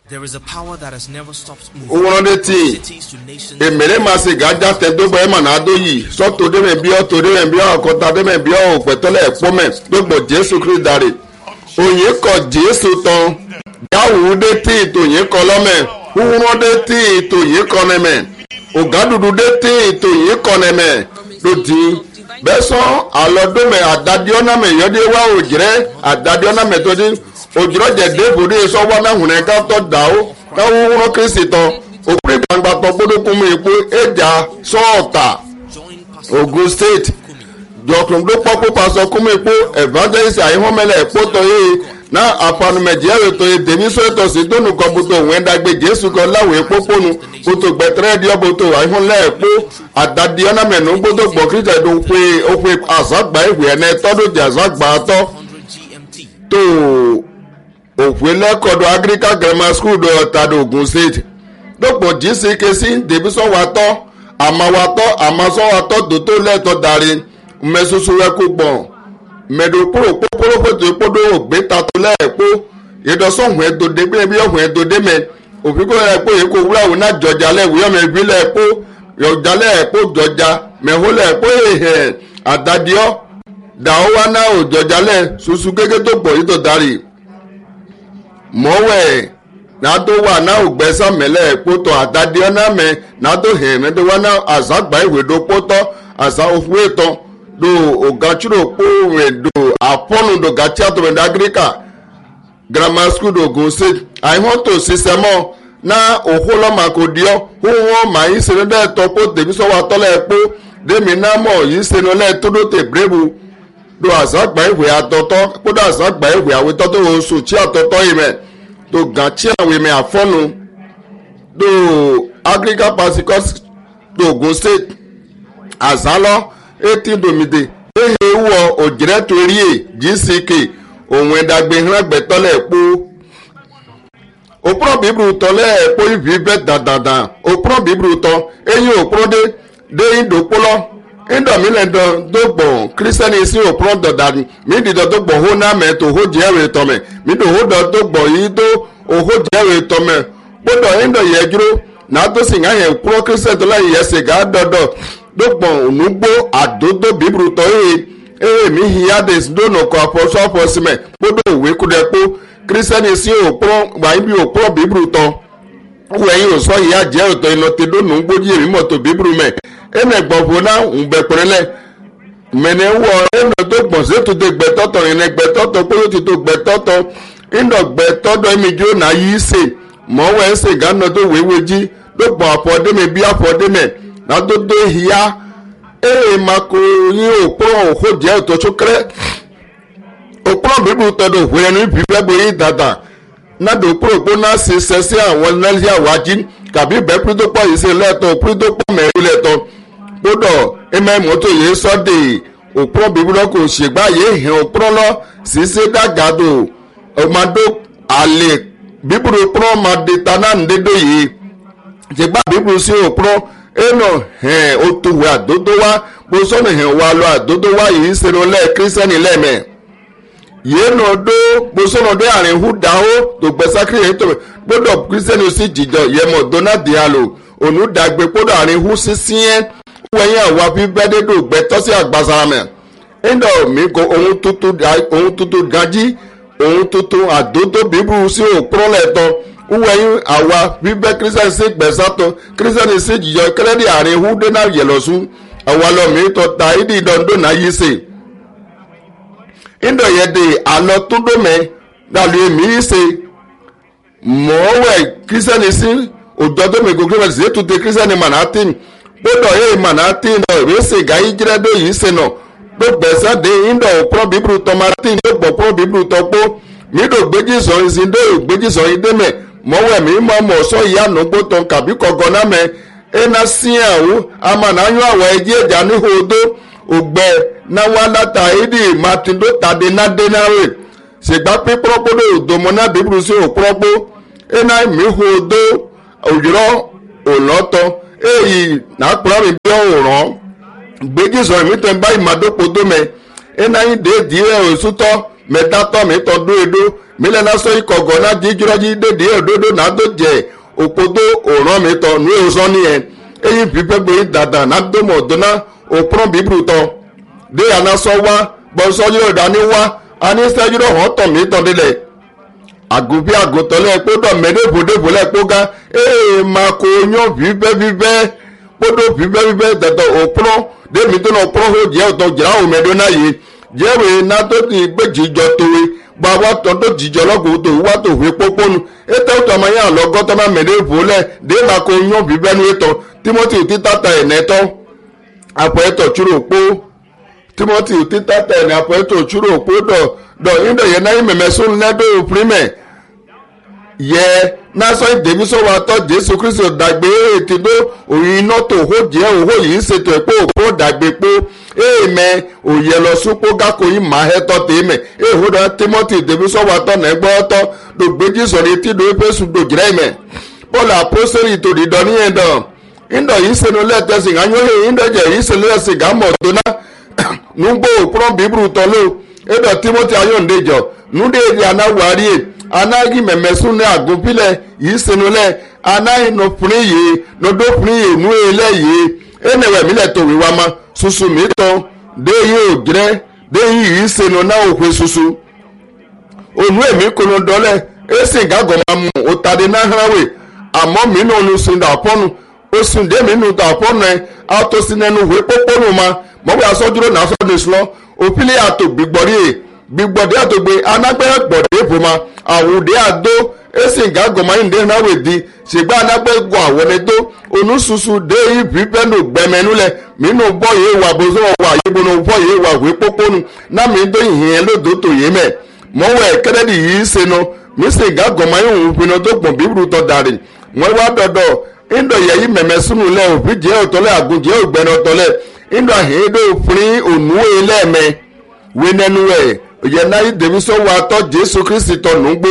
There is a power that has never stopped moving. Uwonodeti. Cities to nations. Emere masi gaja tedobo emanado yi. So to dem bi o to dem bi o akota dem bi o petole epome. Gbogbo Jésù Kristi dare. Oyin ko Jésù ton. Dawude ti to yin ko lome. Uwonodeti to yin ko neme. Ogadudu de ti to yin ko neme. Lodi. Beson alodome adadiona me yode wa ojire adadiona me to din. Ojiro jede bode so wa na hune ka to dawo ka wo Kristi to opre gbangba to bodo kun epo eja sota Ogun State Jokun do popo pastor kun epo evangelist ayihomele epo to yi na apanu meje to e demi so to si donu ko buto wen dagbe Jesu ko lawe epo ponu buto gbetre di oboto ayihonle epo adadi ona menu bodo gbo Kristi do pe o pe azagba ewe ene to do jazagba to to òfúlẹ̀ kọ́dọ̀ Agricultural Grammar School do ọ̀tàdọ̀ Ogun State dọ́pọ̀ jíṣekesi dèbísọ̀ wa tọ́ àmàsọ̀ wa tọ́ dòtó lẹ́tọ̀ darí mẹ́soso ẹ̀kọ́ gbọ̀n mẹ́dọ̀kúrò pópóró fòtò ìpọ́dọ̀ ògbé tató lẹ́ẹ̀kọ́ ìdọ̀sọ̀hún ẹ̀dọ̀dẹ́ bí ọ̀hún ẹ̀dọ̀dẹ́ mẹ́ òfìkọ́ ẹ̀kọ́ yìí kò wúrà wò ná jọjà lẹ́wọ̀ yọ̀mọ̀ ìbílẹ̀ ẹ̀kọ́ yọjà lẹ́ẹ̀kọ́ jọjà mẹ́hólẹ̀ ẹ̀kọ́ ẹ̀hẹ̀ àdàdíọ́ dàó wa náà ò jọjà lẹ́ susu gẹ́gẹ́ tó pọ̀ yìí tó darí mọ̀wẹ̀ nàdó wà náà ògbẹ́sà mẹ́lẹ̀ kótó àdádìọ́nà mẹ́ nàdó hẹ̀mẹ́ tó wà náà àzágbá ìwédó kótó àzá òfúwé tán do ògàtsúrò kó rẹ̀ do àpọ́nù do gàtí àtọ̀mẹ̀dá Agricultural Grammar School do Ogun State àìhàn tó sísẹ́mọ́ náà òhólọ́mà kò díọ́ hóhùn mà yín sẹ́nu dẹ́ẹ̀tọ́ kó tèmi sọ́wọ́ àtọ́lẹ̀ kó dèmi náà mọ̀ yín sẹ́nu lẹ́ẹ̀tọ́ tó tè bírèbù do àzágbá ìwé àtọ̀tọ̀ kódà àzágbá ìwé àwítọ́ tó oṣù tí àtọ̀tọ̀ yìí mẹ́ do gàtí àwìn mẹ́ àfọ́nu do Agricultural Pasicos do Ogun State àzálọ́ 18 domide ehe wọ òjìrẹ́ torí ẹ̀ GCK òun ẹ̀dàgbé hàngbẹ̀tọ́lẹ̀ pọ̀ òpùrọ̀ bíbélù tọ́lẹ̀ pọ̀ ìbí bẹ́ẹ̀ dàdàdà òpùrọ̀ bíbélù tọ́ eyín òpùrọ̀ dé ìdòpólọ́ ìdọ̀mílẹ̀ dọ́gbọ̀n kírísítẹ́nì sí òpùrọ̀ dọ̀dàdì mídìdọ̀ dọ́gbọ̀n hó náà mẹ́ tó hó jẹ́rìí tọ́mẹ̀ mídò hó dọ́gbọ̀n yìí tó òhó jẹ́rìí tọ́mẹ̀ gbọ́dọ̀ ìdọ̀ yẹ dúró náà tó sì ń hàn òpùrọ̀ kírísítẹ́nì tó láyé ẹsẹ̀ gà dọ̀dọ̀ dọ́gbọ̀n ònúgbó àdódó bíbélù tọ́ mi hiyades dónà kọ àpọ̀sọ́fọ̀símẹ̀ gbọ́dọ̀ òwe kúdẹ́pọ̀ kírísítẹ́nì sí òpùrọ̀ wàá bí òpùrọ̀ bíbélù tọ́ wẹ̀yìn òsọ ìyá jẹ́ òtò ìlọtẹ dónà gbójú èmi mọ̀tò bíbélù mẹ́ ẹnẹ gbọ̀fọ̀ náà ń bẹ pẹ̀rẹ́lẹ̀ mẹ́nẹ̀ wọ ẹnẹ tó gbọ̀n sí ètò gbẹ̀tọ̀tọ̀ ìrìn gbẹ̀tọ̀tọ̀ pé ó ti tó gbẹ̀tọ̀tọ̀ ìnà gbẹ̀tọ̀tọ̀ ẹ̀mí jó náà yí sè mọ̀wẹ́ ń sè gánà tó wéwé jí ló gbọ̀n àfọ̀dẹ́mẹ̀ bí àfọ̀dẹ́mẹ̀ náà tó dé hìyá mako yín òpórọ̀ òhó jẹ́ òtò sókèrè òpórọ̀ bíbélù tọ́dọ̀ òhó ẹni fífẹ́ borí dàdà náà dò òpórọ̀ pé náà ṣe sẹ́sẹ́ àwọn ẹlẹ́yà àwájí kàbí bẹ́ẹ̀ pírídọ́pọ̀ yìí ṣe lẹ́tọ̀ pírídọ́pọ̀ mẹ́rin lẹ́tọ̀ gbọ́dọ̀ ẹ̀mẹ́ mọ́tò yìí sọ́dẹ̀ òpórọ̀ bíbélù kò ṣègbà yìí hàn òpórọ̀ lọ ṣiṣẹ́ dàgàdò ọmọdé àlè bíbélù òpórọ̀ ọmọdé tánà ńdédé yìí ṣègbà bíbélù sí òpórọ̀ ẹnà hẹn òtòwé àdódó wá bó sọ́nà hẹn wá lọ àdódó wá yìí ń ṣẹlẹ̀ lẹ́ kírísítẹ́nì lẹ́mẹ̀ yìí nà dó bó sọ́nà dé àárín húdáwó tó gbẹ́sákìrì yìí tó gbọ́dọ̀ kírísítẹ́nì sí jìjọ yẹmọ̀ donadialo onúdàgbé gbọ́dọ̀ àárín hú sísí yẹn wẹ̀yìn àwa fífẹ́dẹ́dọ̀ gbẹ́tọ́sí àgbàsáramẹ̀ ẹnà mi kò ohun tuntun gají ohun tuntun àdódó bíbú sí òpórọ́lẹ̀tọ́ wẹ́yìn àwa bíbẹ́ kírísítẹ́nì sí gbẹ̀sátọ̀ kírísítẹ́nì sí jìjọ kẹ́lẹ́dì àárín húdé náà yẹ̀lọ́sùn àwa lọ́mí tọ́ ta ìdí ìdọ́ndó náà yí sè ìdọ̀yẹ̀dẹ̀ àlọ́ tó dọ́mẹ́ dàlú èmi yí sè mọ̀ọ́wẹ̀ kírísítẹ́nì sí òjò tó mẹ́kọ̀ kírísítẹ́nì sí ètùtù kírísítẹ́nì manatin gbọ́dọ̀ yé manatin náà ìrẹsì gáyé jírẹ́dọ̀ yìí sè náà tó gbẹ̀sádé ìdọ̀ òpùrọ̀ bíbélù tọ́ martin tó gbọ̀ òpùrọ̀ bíbélù tọ́ pọ́ mídò gbéjì sọ̀rọ̀ ìsìndé ògbéjì sọ̀rọ̀ ìdẹ́mẹ̀ mọ̀wẹ̀ mi mọ̀ mọ̀ sọ ìyá nùgbò tán kàbí kọ̀gọ́ náà mẹ́ ẹ̀nà sí àwọn amànáyọ̀ àwọn ẹ̀jẹ̀ ẹ̀jà níhòòdó ògbẹ́ náwó aláta ìdí màtìndó tàdé nádé náà rè ṣègbà pípọ́pọ́dọ̀ òdòmọ́ náà bíbélù sí òpọ́pọ́ ẹ̀nà ìmíhòòdó òyìnbó òlọ́tọ̀ èyí nàkúrọ̀ mi bí ọ̀ràn gbéjì sọ̀rọ̀ mi tẹ̀ báyìí màdókòdó mẹ́ ẹ̀nà ìdè díẹ̀ òṣùtọ́ mẹ́tàtọ́ mi tọ́ dó edo mílẹ̀ náà sọ ìkọ̀gọ́ náà jíjúrọ́jí dédé òdodo náà tó jẹ́ òkòtó òràn mi tọ́ nù èso nìyẹn eyín pípẹ́ gbé dàda náà tó mọ̀ dọ́nà òprọ́n bíbélù tọ́ dé àná sọ wá bọ́sọ́ yóò dání wá àní sẹ́júrọ̀ hàn tọ̀ mí tọ́ délẹ̀ àgùnbí àgùntọ́lẹ̀ kódọ̀ mẹ́dẹ́bòdẹ́bò lẹ̀ kóga máa kó yán bíbẹ́ kódò bíbẹ́ tẹ̀tọ̀ òprọ́n démi tó náà pọ́n hó jẹ́ ọ̀tọ̀ jìrá òmẹ́dọ́ náà yìí jẹ́wé náà tó ti gbé jíjọ towe gbàgbọ́ tán tó jíjọ lọ́gùn tó wá tó wé pópónu ètò ìtọ́ ọmọ yẹn àlọ́gọ́tọ́ máa mẹ́dẹ́bò lẹ̀ dé máa kó yán bíbẹ́ nu ètò timothy títàtà ẹ̀nẹ́tọ́ àpò ẹ̀tọ̀ túrò pó timothy títàtà ẹ̀nẹ́ àpò ẹ̀tọ̀ túrò pó dọ̀ ìdọ̀ yẹn náà mẹ̀mẹ́sùn lẹ́dọ̀ prímẹ̀ yẹ násọ ìdèmísọ wa tọ jésù kristu dàgbé ètìdó òyìn iná tó hó jẹ òhó yìí ṣètò ẹpọ òpó dàgbé pó èèmẹ òyẹ lọ súpó gákò yìí máa hẹ tọ tèémẹ èhó dọ timothy ìdèmísọ wa tọ nẹgbọ tọ dògbéjì sọrọ etí do efésù dòjìrẹ mẹ paul apostoli tòdìdọ níyẹn dọ ìdọ yìí sẹnu lẹtẹsìn anyọhẹ ìdọ jẹ yìí sẹnu lẹsìn gàmọ tó ná nùgbò òpúrọ bíbélù tọ ló ẹdọ timothy ayọǹdẹjọ nùdẹẹdì anáwárí anagi mẹmẹsùn ní àgùnpilẹ yìí sinulẹ anayi nọfúnrin yìí nọdọfúnrin yìí nú ilẹ yìí ẹnẹwẹ mílẹ tó wíwá ma susu mi tán déyìí òjrẹ déyìí yìí sinu náà òkwe susu ònú èmi kunu dọlẹ èsì gàgọ máa mú òtàdé náà hàwé àmọ mi nù ní sun dàpọnù oṣù dèmí nù dàpọnù ẹ àtòsí nẹnu wé pópónù ma mọ̀wé asọ́júrò náà sọ́dún sùlọ òpìlẹ̀ àtò gbígbọ́rí yìí gbígbọ́dé àtògbé anágbẹ́ gbọ̀dé ìfòmà àwùdé àdó èsì gàgọ̀mọ́ ìdè náà di ṣègbà anágbẹ́ gbọ́ àwọn ẹ̀dọ́ onúṣuṣu dé ibi pẹ́ẹ́nù gbẹmẹ́nulẹ̀ mínú bọ́ yìí wà bó sọ́wọ́ wà yìí gbóná bọ́ yìí wà wé pópónù náà mi dó ìhìn lódò tó yé mẹ́ mọ́wọ́ ẹ̀kẹ́rẹ́dì yìí ṣẹnu mísì gàgọ̀mọ́ ìhùn pinnu tó gbọ̀n bíbélù tó darí wọ́n wá dọ̀dọ̀ ìdọ̀ yẹ̀yí mẹ̀mẹ́ sínú lẹ̀ òfin jẹ́ ọ̀tọ́lẹ̀ àgùnjẹ́ ògbẹ́ni ọ̀tọ́lẹ̀ ìdọ̀ àhẹ́dọ̀ òfin ònúwé lẹ́ẹ̀mẹ́ wẹ́nẹ́nu ẹ̀ yẹnayi demisọ wa tọ jésù kristi tọ nùgbó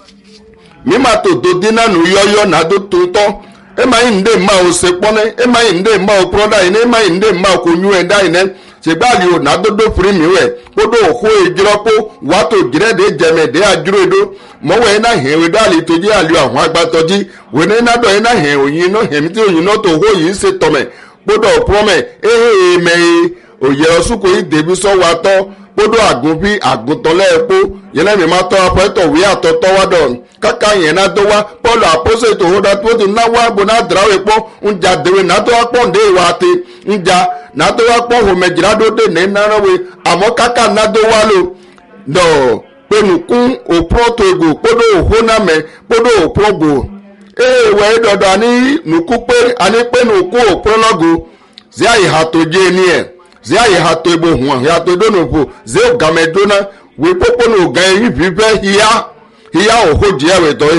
mímà tó tó dínà nù yọyọ nàdó tó tọ ema yìí ndé mma o se kpọnẹ ema yìí ndé mma o kúrọdà yìí ema yìí ndé mma o kò nyu ẹ dá yìí nẹ ṣègbàlì o nàdódó firi mi wẹ kódó òkú ejirọpó wàtò jìrẹ́dẹ jẹmẹdẹ àjúròdó mọ̀wọ́ yẹn náà hẹ̀ wẹ́dọ́ àlè tó jẹ́ àlè àwọn agbátọ́jí wẹ́nẹ́ náà dọ̀ yẹn náà hẹ̀ òyìn náà hẹ̀mí tí òyìn náà tó hó yìí ṣe tọ̀mẹ̀ kódó pọ́mẹ̀ ẹ̀ẹ́mẹ̀ òyẹ ọ̀ṣùkò yìí dèbí sọ́wọ́ atọ́ kódó àgùnbí àgùntọ́lẹ̀ epo yẹlẹ́ mi máa tọ́ apẹ́tọ̀ wí àtọ́tọ́ wá dọ̀ kaka yẹn náà tó wá pọ́ọ̀lù àpọ́sọ̀ ètò òhòdà tó ti náwó àbò náà dìráwé pọ́ ń jà dèwé náà tó wá pọ́ ǹdé ìwà àti ń jà náà tó wá pọ́ hòmẹ̀jìlá tó dé ní náíràwé àmọ́ kaka náà tó wá lò dọ̀ pẹ̀lúkún òpó tó egò kódó òhónàmẹ́ kódó òpó gbò èèwẹ̀ dọ̀dọ̀ àní nùkú pé àní pé nùkú òpó lọ́gò sí àyíká tó jẹ́ ní ẹ̀ zia yi ha to ebo huan ya to do no po ze game do na we popo no gan yi bibe hiya oho je we to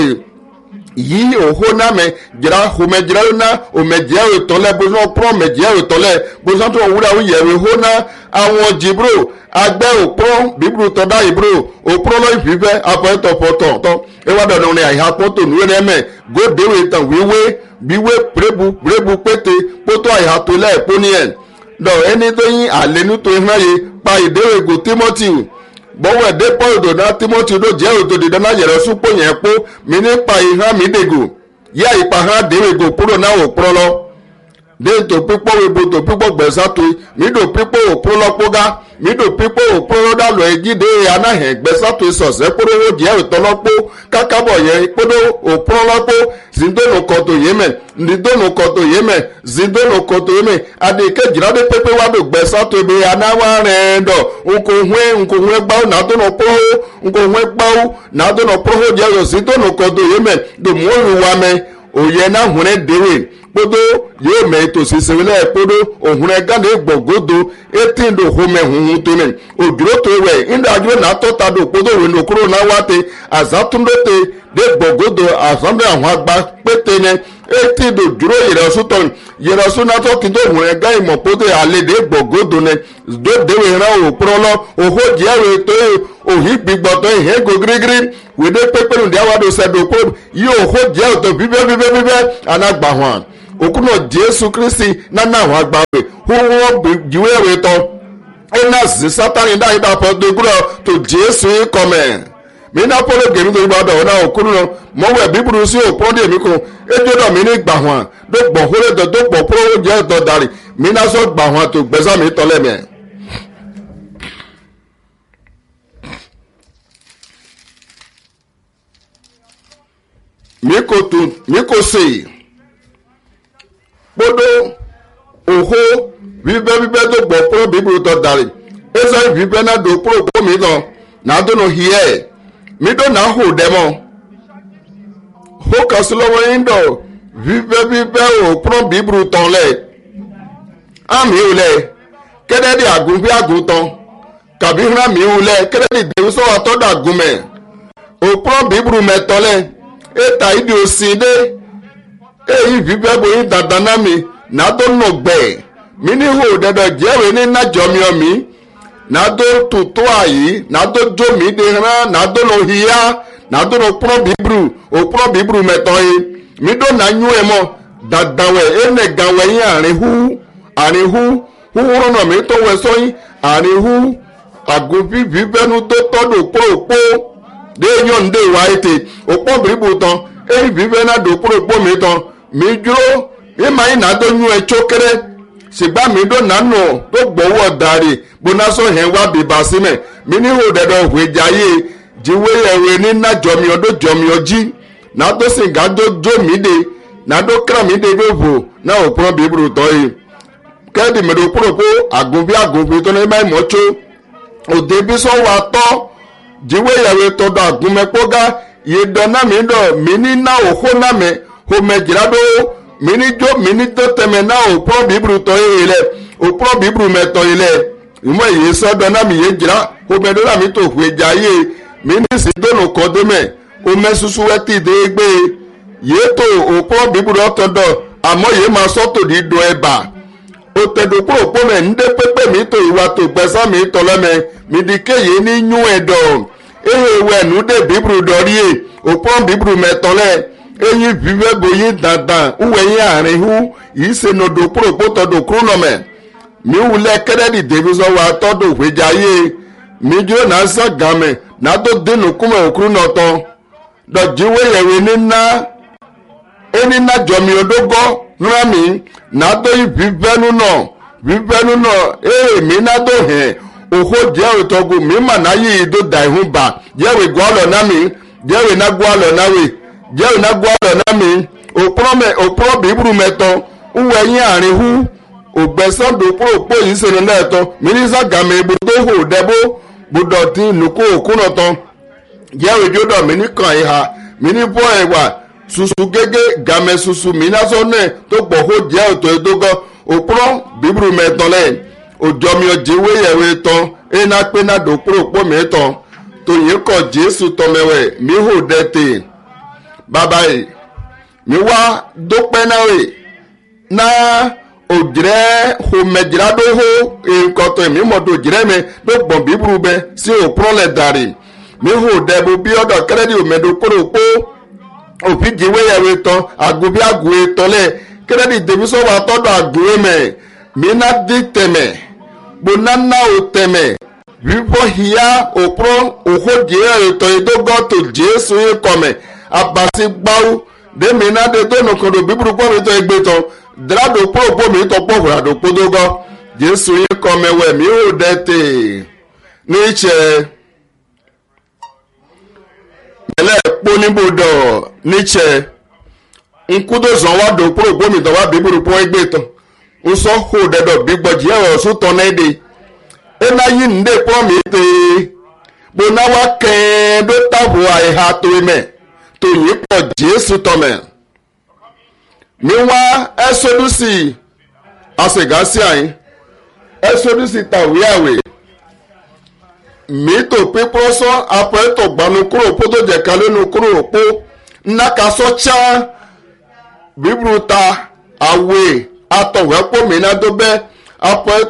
yi oho na me jira ho me jira na o me je we to le bo so pro me je we to le bo so to wura o ye we ho na awon jibro agbe opro bibru to da ibro opro lo bibe apo to poto to e wa do no ni ha poto nu ne me go de we tan we biwe prebu pete poto ha to le po ni en dọ̀ ẹni tó yín àlénú tó hàn yé pa ìdéwègò timothy bọ́wọ́ ẹ̀dẹ́ pọ́ ìdòdó timothy ló jẹ́ òtòdì dáná yẹ̀rọ súpò yẹn pó mi nípa ìhàn mi dègò yá ìpa hàn déwègò kúrò náà ò pọ́ lọ dé tó pípọ́ webo tó pípọ́ gbẹ̀sà tó mi dò pípọ́ òpó lọ́pọ́gá mi dò pípọ́ òpó lọ́dàlọ́ ẹ̀gídé anáhẹ̀ gbẹ̀sà tó sọ̀sẹ́ kúrò ó jẹ́ ìtọ́lọ́pọ́ kákábọ̀ yẹn kúrò òpó lọ́pọ́ zindonu kọtò yémẹ ndidonu kọtò yémẹ zindonu kọtò yémẹ adike jirade pepe wa do gbẹsà tó ebe anáwó rẹ dọ nkohun gbáwó nàdónà pọ́hó nkohun gbáwó nàdónà pọ́hó jẹ́yọ zindonu kọtò yémẹ dòmóhùn wa mẹ òye náà hùnẹ́ déwé kpodo yóò mẹ ètò sísèwélẹ kpodo òhun ẹgánde gbọgódo etí ndo home huhun tó mẹ òdúró tó wẹ ndàdúró náà tó ta do kpodo wẹ nokúrò náà wá te àzátúndóte de gbọgódo àzọmọdé àwọn àgbà pété ní etí ndo dúró yẹrọsú náà tó kìndó òhun ẹgá ìmọ̀ kpodo àlèdè gbọgódo ní dódéwé rán òpúrọ́ lọ òhó jẹ́wé tó òhì gbígbọ́tọ̀ ìhẹ́ gògírígírí wèdè pépérù díàwádò sẹ́dọ̀ kó yóò òhó jẹ́ òtò bíbẹ́ anágbà hàn okuno jésù kristi nana àwọn agbáwé wọn jíwèé tọ ena zi satani da ida po do gro to Jésù come mi na polo gemi to gba do na okuru no mo we biburu si opon de mi ko ejo do mi ni gba hwan do gbo hore do gbo pro je do dari mi na so gba hwan to gbesa mi to le me mi ko se podo oho bibe do gbo pro biburu to dari esa bibe na do pro po mi do na do no here mi do na ho demo ho kaslowo indo vive o pro bibru ton le ami ule kede di agun bi agun ton kabi hra mi ule kede di de so ato da gume o pro bibru me ton le e ta idi o sin de e yi vive bo yin dadana mi na do no gbe mi ni ho de do jewe ni na jomi omi na do tutu ayi na do jo mi de hra na do no hiya na do no pro bibru o pro bibru meto yi mi do na nyu e mo dadawe ene gawe yin arin hu ro no mi to we so yin arin hu agubi bibenu to do pro de yon de wa ite o pro bibru ton e bibe na do pro mi ton mi juro e mai na do nyu e chokere sigba mi do nanu to gbowo dari bonaso hen wa biba sime mi ni ho dedo hwejaye jiwe ewe ni na jomi oji na to singa do mi de na do kra mi de bevo na o pro bibru to yi kedi me do pro po agun to na mai mocho o de bi so wa to jiwe ewe to do agun me poga ye do na mi ni na o ho na me ho me jirado mini to teme na o pro bibru to ile o pro bibru me to ile imo ye so do na mi ye jira o be do na mi to fu ejaye mini si do no kodo me o me susu weti de gbe ye to o pro bibru to do amo ye ma so to di do eba o te do pro po me nde pepe mi to iwa to gbesa mi to le me mi di ke ye ni nyu edo we nu de bibru do ri o pro bibru me to le eyin vive boyin dandan uwe yin arin hu yi se no do pro to do kruno me mi wule credit David so wa to do hwejaye mi jo na sa game na do denu kuma okruno to do jiwe yewe ni na eni na jomi odogo nrami na do vive nu no mi na do he oho je otogu mi ma na yi do dai hu ba je we gwo lo na mi je we na gwo lo na we je na gwa na mi o pro bibru meto uwe yin arin hu ogbesan do pro po yin se no neto minisa game budo ho debo budo tin nuko okuno ton je we jodo mi ni kan iha mi ni bo ewa susu gege game susu mi na so ne to gbo ho je o to edogo o pro bibru meto le o jomi o jewe yewe ton e na pe na do pro po meto to yin ko Jesu to mewe mi ho dete baba yi mi wa dópẹ́ náà rè na òjìrẹ homẹjìrá do ho nkọtọ mi mọdò òjìrẹ mi do gbọn bíburú bẹ sí òpúrọlẹ dàrí mi hò dẹbu bí ọdọ kẹrẹdì òmẹdò kórópó òfin jìwé yẹwé tán àgùbí àgùwé tọlẹ kẹrẹdì dèbí sọwọ àtọdọ àgùwé mẹ mi ná di tẹmẹ gbóná ò tẹmẹ bíbọ hìyà òpúrọ òhòjìrẹ ètò ìdógọ tó Jésù yìí kọmẹ abasi gbawo de mi na de to no kodo biburu po mi to egbe to drado po mi to po rado podogo Jesu yin ko mewe mi o dete ni che mele po ni bodo ni che nkudo zon wa do po mi to wa biburu po egbe to o so ho de do bigboji e o so to na ede e na yin nde po mi te bo na wa ken do tabu ai ha to me to yi po Jesu tome mi wa esodusi asegasi ayin esodusi tawiawe mi to pipo so apre to gbanu kuro podo je kalenu kuro po naka so cha bibruta awe atowe po mi na do be apre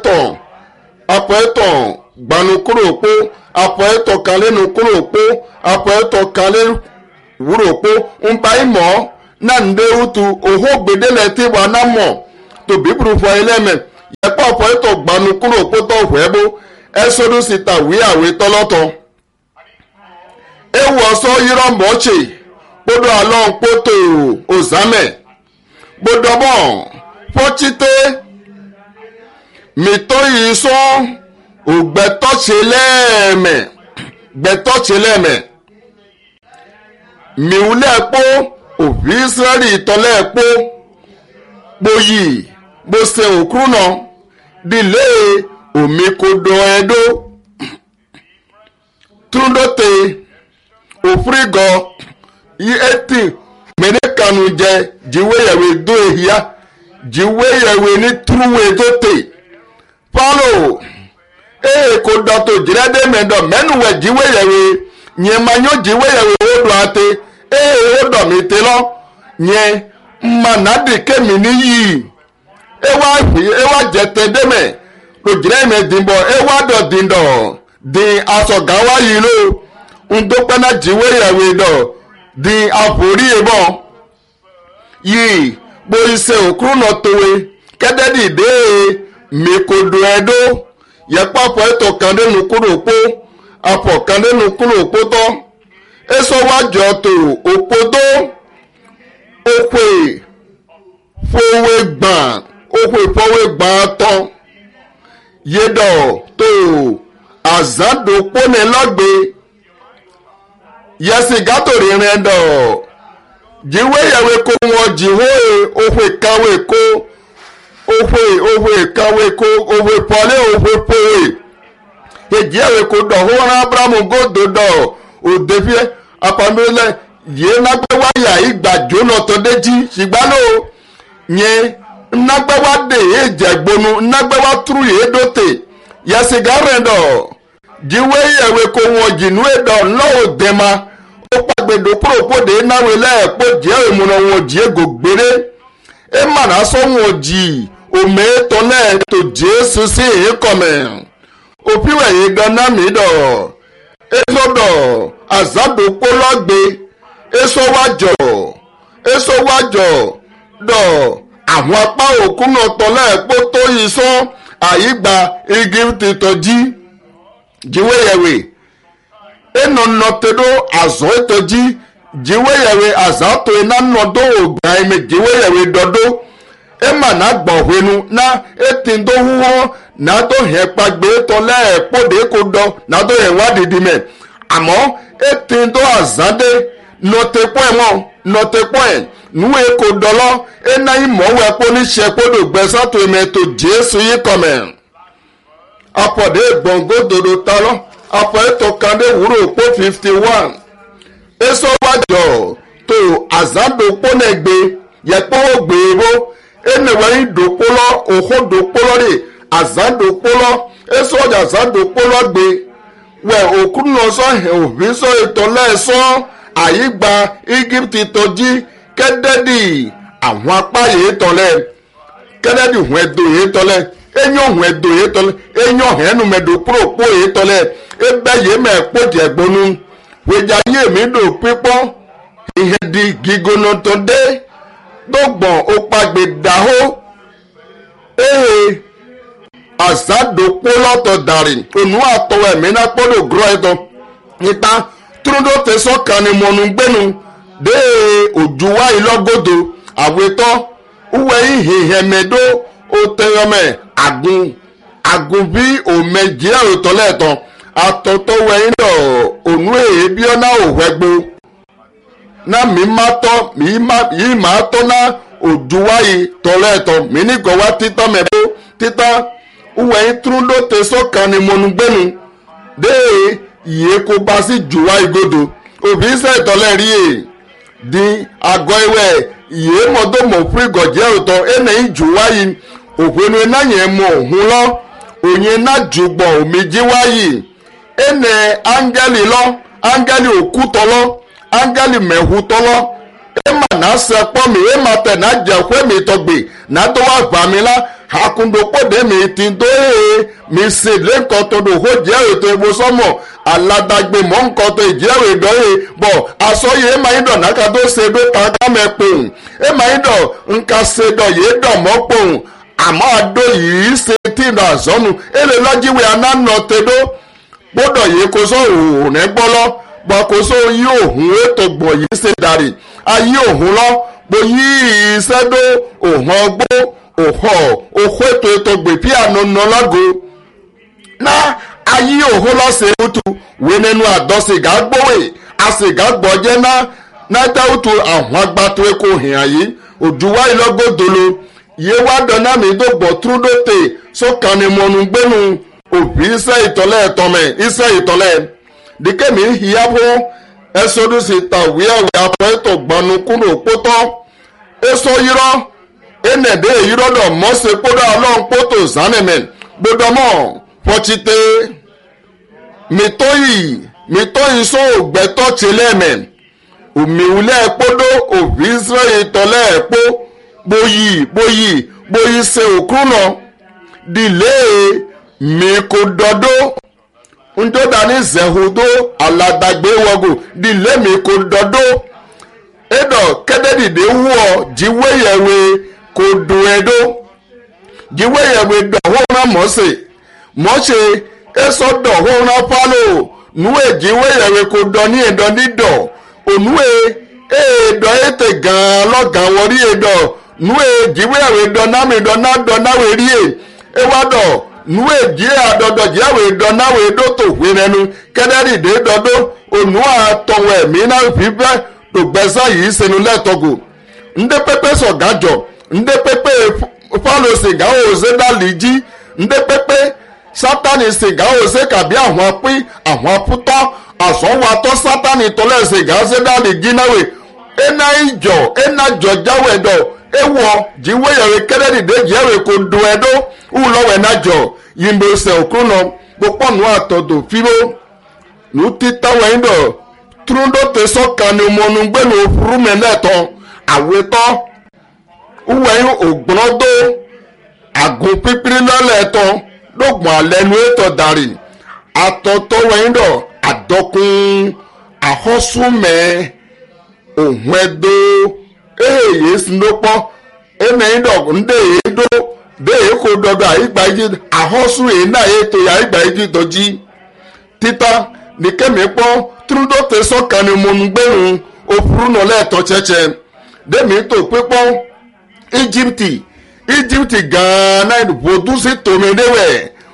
to gbanu kuro po apre to kalenu kuro po apre to kalenu wuro po npa imo na nde utu oho gbedele ti wa na mo to bibru fo eleme ye pa po to gbanu kuro po to hwebo Exodus ta wi awe toloto ewu ọsọ yiro mboche bodo alon poto ozame bodo bon pochite mito yiso ogbetocheleme gbetocheleme miule po òbí Ísírẹ́lì tọ́lẹ̀ epo gboyì bó ṣe òkúrú náà dílé omi kò dán ẹdó túndóte òfúrígọ yí etí mẹ́rẹ́kanu jẹ jíwéyẹ̀wé dó èhíyá jíwéyẹ̀wé ní túrúwé tó tè pálò kò dọ̀tò jìrẹ́dẹ́ mẹ́dọ̀ mẹ́nuwẹ̀ jíwéyẹ̀wé yẹn máa yóò jíwéyẹ̀wé ó dùn àti ó dọ̀ mí tẹ lọ yẹn mmanadi kemi n'iyi ewa jete deme lojire ime dimbo ewa do dindo din aso gawa yi lo ndokpe na jiwe yawe do din afori ebo yi bo ise okuru no towe kededi de mikodo edo yepapo eto kande nukuru opo apo kande nukuru opo to eso wajo to opodo okwe fowe gbàn tán yédọ̀ tó àzádò pọ́nẹ lọ́gbé yẹsì gátò rìnrìn dọ̀ jíwé yẹ̀wé kó wọn jíwé òfè kàwé kó òfè kàwé kó òfè pọ́lé òfè pòwé èjì yẹ̀wé kó dọ̀ hóran abrahamu gòdò dọ̀ òdèfíẹ́ apamílẹ̀ yìí nágbẹ́wá yà ìgbà jóná tó déjì ṣìgbánú yẹn nágbẹ́wá dè é jẹ̀gbónú nágbẹ́wá túrú yìí dòtè yẹsìgá rẹ̀ dọ̀ jíwé yẹ̀wé kó wọn jìnnú ẹ̀dọ̀ ńlọ́wọ́ dẹ́ma ó pàgbẹ́dọ̀ pòròpòdè náwó lẹ́ẹ̀pọ̀ jẹ́ ìmúná wọn jẹ́ gògbére ẹ̀ màná sọ wọn jì òmè tọ́lẹ̀ tó jésù sí ìkọ̀mẹ̀ òpìwẹ̀ yìí ganan mi dọ̀ èso dọ̀ àzádò pólọ́gbé èso wájọ dọ̀ àwọn apá òkú náà tọ́lá ẹ̀pọ́ tó yìí sán àyígbà igi tìtọ́jí jíwéyẹ̀wé ẹnà nọtẹ́dọ́ àzọ́ ìtọ́jí jíwéyẹ̀wé àzátò iná nọdọ́ ògbà ẹ̀mẹ̀ jíwéyẹ̀wé dọ́dọ́ ẹ̀mà náà gbọ̀hwẹ́nu ná ètì tó wúwọ́ náà tó hẹ̀ pàgbé tọ́lá ẹ̀pọ́ dé kó dọ́ náà tó hẹ̀ wá dìdí mẹ́ àmọ́ ètì tó àzádé nọtẹ́pọ̀ ẹ̀wọ̀n nọtẹ́pọ̀ ẹ̀ nuwe ko dọlọ ena imọwẹ polisi ekpodo gbẹsàtò ìmẹtò jésù yìí kọmẹ apọdé gbọngó dodo talọ apọ ètò kandé wúrò pọ 51 èso wájọ tó azado pọnẹgbẹ yẹpọ gbèrò ẹnìwẹ ìdòpọlọ òhó dòpọlọ rè azado pọlọ èso ọjà azado pọlọ gbé wẹ òkúnnà sọ òbí sọ ìtọ́lẹ̀ sọ àyígbà íjíbítì tọ́jí kẹ́dẹ́dì àwọn apá yìí tọ́lẹ̀ kẹ́dẹ́dì hùn ẹ̀dọ̀ yìí tọ́lẹ̀ ẹ̀yàn hùn ẹ̀dọ̀ yìí tọ́lẹ̀ ẹ̀yàn hẹ́nu mẹ́dọ̀ púròpó yìí tọ́lẹ̀ ẹ̀bẹ̀ yìí mẹ́ kpọ́dì ẹ̀gbọ́nú wẹ̀jà yìí mi dò pípọ́ ìhẹ́dì gígónà tó dé dọ́gbọ̀n òpàgbè dàhó àzádòpó lọ́tọ̀ dàrí ònú àtọwọ̀ ẹ̀mí náà kpọ́dọ̀ gírọ́ ẹ̀tọ́ nípa túrúdó tẹ̀sán kan ni mọ̀nù gbẹ́nu de ojuwa ilogodo aweto uwe ihihemedo oteyome agun bi omeje otoleto atoto we ndo onu ebi ona ohwegbo na mi ma to na ojuwa itoleto mi ni go wa tito mebo tita uwe trundo teso kan ni monugbenu de iye ko ba si juwa igodo obi se itoleri di agọ iwe iye mọdọ mọ fún ìgọjẹ òtọ ẹnẹ ìjù wáyé òpinnu iná yẹn mọ òhun lọ òyìn iná jùgbọ òmìjì wáyé ẹnẹ áńgẹ́lì lọ áńgẹ́lì òkú tọlọ áńgẹ́lì mẹ̀hú tọlọ ẹmà náà sẹpọ mi ẹmà tẹ náà jẹ̀kọ́ mi tọgbè náà tó wà gbà mí lá àkùndòpọ̀dé mi ti tó mi sì lẹ́kọ̀ọ́ tó dò hó jẹ́ ètò ìbùsọ́mọ̀ aládàgbé mọ́ nǹkan tó ìjẹ́rò ìdọ́yè bọ̀ àsọyè ẹ̀ máa ń dọ̀ náà ká tó ṣe dó ta ká mẹ́ pòun ẹ̀ máa ń dọ̀ nǹka ṣe dọ̀ yé dọ̀ mọ́ pòun àmọ́ àdó yìí ṣe tí ìlà àzọ́nu èlé lọ́jíwé anáná tẹ́dó gbọ́dọ̀ yìí kó sọ òun ẹ̀ gbọ́lọ́ bọ́ kó sọ yí òun ètò gbọ̀ yìí ṣe dàrí ayé òun lọ bó yí ìṣẹ́dó òun ọgbó òhò ètò gbè pí ànánà lágo ná ayé òun lọ ṣe ètò wé nínú àdọ́sìgá gbówè àsìgá gbọ́jẹ́ náà dáwùtò àwọn agbátó ẹ̀kọ́ hìn àyè òjúwá ìlọ́gọ́dọ̀lọ́ yé wá dáná mi dògbò túndóte sọ́kànnì mọ́nu gbẹ́nu òbí iṣẹ́ ìtọ́lẹ̀ ẹ̀tọ́mẹ̀ iṣẹ́ ìtọ́lẹ̀ dìkẹ́mi ìyàbọ̀ ẹ̀sọ́dúnṣe tàwé àwẹ̀ àpọ̀ ẹ̀tọ́ gbanu kúrò pótọ́ ẹ̀sọ́ yírọ́ ẹ̀nẹ̀dẹ́ yírọ́dọ̀ mọ́sẹ̀ kódà ọlọ́run pótò zánẹ̀mẹ̀ gbọdọ̀mọ́ fọ́chite mìtọ́yì sọ ògbẹ́tọ́ tìlẹ̀mẹ̀ òmìwulẹ̀ kpódó òbí israẹli tọ́lẹ̀ ẹ̀kpó gboyi ṣe òkúnà dìlé mi kò dọ́dọ́ ndódani zẹ̀húdó aládàgbé wọ́gù dìlé mi kò dọ́dọ́ ẹ̀dọ̀ kẹ́dẹ́dìdé wúọ jíwéyẹ̀wé kò dùn ẹ̀dọ́ jíwéyẹ̀wé dọ̀hóná mọ́sẹ̀ ẹ̀sọ́ dọ̀hóná pálọ̀ nùwẹ̀ jíwéyẹ̀wé kò dọ̀ ní ẹ̀dọ̀ nídọ̀ onue edo ete gan lọgàn wọrí edo nue jiwe awe dọ námi dọ náà dọ náwe rie ewádọ nue jie adọdọ jie awe dọ náwe dọ tó wẹrẹnu kẹdẹrì dé dọdọ onu àtọwẹ mìíràn fífẹ tó gbẹsà yìí sẹnu lẹtọgò ndé pépé sọgájọ ndé pépé fọlọ sìgá òsè dàlíjì ndé pépé sátani sìgá òsè kàbí àwọn pín àwọn pútọ àsọwọ́tọ́ sátani tọ́lẹ̀sẹ̀ gáàsẹ̀ dáàdì jínáwé ẹ̀nà ìjọ ẹ̀nà jọjáwé ẹ̀dọ̀ ẹ̀wọ̀ jíwéyẹ̀wé kẹ́rẹ́dìdé jẹ́wé kò dùn ẹ̀dọ́ wúlọ́wẹ̀ náà jọ yìnbó sẹ̀ òkúrúnà púpọ̀ nù àtọ̀dọ̀ fíwó nù títàwé ẹ̀dọ̀ túrúndó tẹ̀sán kan ní mọ̀nù gbẹ̀lú fúrúmẹ̀lẹ́tọ̀ àwẹ̀tọ́ wúwẹ̀yìn ògbọ́nọ́dọ́ àgùn pípírí lọ́lẹ̀tọ̀ lọ́gbọ̀n àlẹ́nu ètò dàrí àtọ̀tọ̀ wẹ̀yìndọ̀ àdọ́kùn àhọ́sùnmẹ́ òhun ẹ̀dọ́ èyí sinopọ̀ ẹ̀mẹ́yìndọ̀ ndéyèdó déyèkó dọ́dọ̀ àyígbà yìí àhọ́sùn èyí náà ètò àyígbà yìí dọ́jí títà nìkẹ́mi pọ́ túrúdó tẹ̀sán kan ní mọ̀nùgbẹ́rùn òfurufú náà lẹ́ẹ̀tọ́ chẹ́chẹ́ dẹ́mi tó pípọ́ íjíbítì gan-an náà bòdú sí tòmídéwẹ̀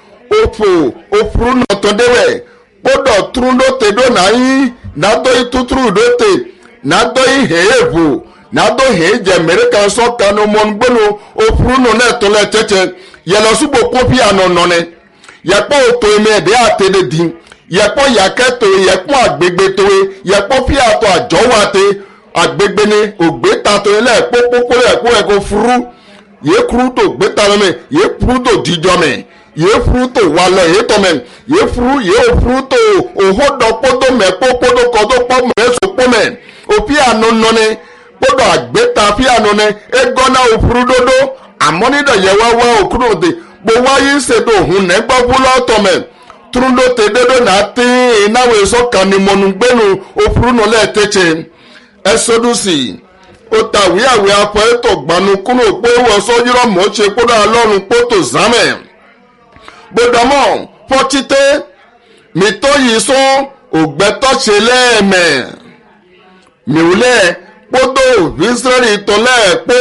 òfurufú náà tán déwẹ̀ kpọdọ túrúndóte dó nàáyí nàdó ìtútúrúdóte nàdó ìhèèvò nàdó ìhèèjẹ mẹrẹkà sọkànnù mọnugbẹnu òfurufú náà tọlẹ tẹtẹ yẹlọsùgbò kófì ànọnọnẹ yẹkpọ òtò ẹmẹ ẹdẹ àtẹdẹdì yẹkpọ yàkẹtò yẹkpọ àgbègbètò yẹkpọ fíàtọ àjọwàtẹ àgbègbèni ògbétatò yẹlẹ kpókpókpó yẹkpọ ẹkọ furu yẹ kuru tó gbétatò mẹ yẹ kuru tó díjọ mẹ yẹ furu tó wàlẹ yẹ tọmẹ yẹ furu tó òhódọ kpódó mẹ kpókpódó kọdó kpọ mẹ sọkpó mẹ òfi ànọnọnẹ kpódó àgbéta fi ànọnẹ egọnà òfuru dodo àmọnidọ yẹ wá òkúrò dé gbowó ayé ṣètò òhun nẹgbà fúlọ tọmẹ túrúndó tẹ dédé náà tí ìnáwó sọkàn ní mọnugbẹnu òfuru nọlẹ tẹtsẹ ẹsọdúnsì ó ta wíyàwó afọ ètò gbanukúnú pé wọ́n sọ́júrọ̀ mọ́ ṣe kódà lọ́rùn pótò zámẹ̀ gbọdọ̀mọ́ fọ́chítẹ́ mìtọ́ yìí sọ ògbẹ́tọ́ṣe lẹ́ẹ̀mẹ̀ mìwúlẹ̀ kpódò israẹli tọ́lẹ̀ kpó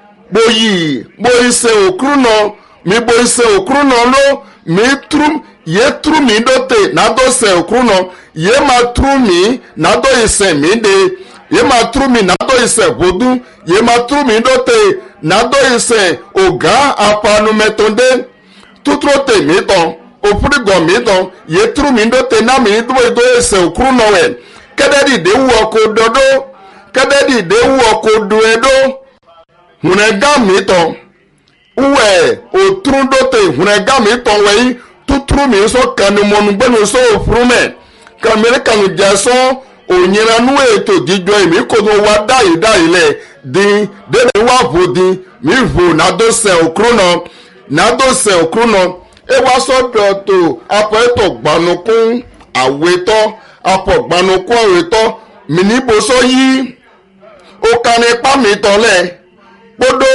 gboyi ṣe òkúrú nọ mi gboyi ṣe òkúrú nọ ló mi tún yé tún mi dóte nàdó ṣe òkúrú nọ yé ma tún mi nàdó ìṣe mi de yé ma tún mi nàdó ìṣe bòdú yé ma tún mi dóte nàdó ìṣe ògá apanumẹtọdé tuturo te mi tɔn ofurigɔ mi tɔn ye turu mi do te na mi do ese okuru nɔwɛ kɛdɛdi de wu ɔko dodo kɛdɛdi de wu ɔko doe do hunɛga mi tɔn uwɛ oturu do te hunɛga mi tɔn wɛyi tuturu mi sɔ kanumɔnu gbɛnu sɔ ofuru mɛ kamere kanu jɛ sɔ onyiranu eto dzidzɔ yi mi kodo wa dayi lɛ di de mi wa vo di mi vo nado sɛ okuru nɔ. nàdó sẹ òkúrú nọ ewa sọdọ tó apọ ètò gbanukun àwetọ apọ gbanukun àwetọ mìníbosọ yí ọkànnì pàmìtọlẹ kpọdọ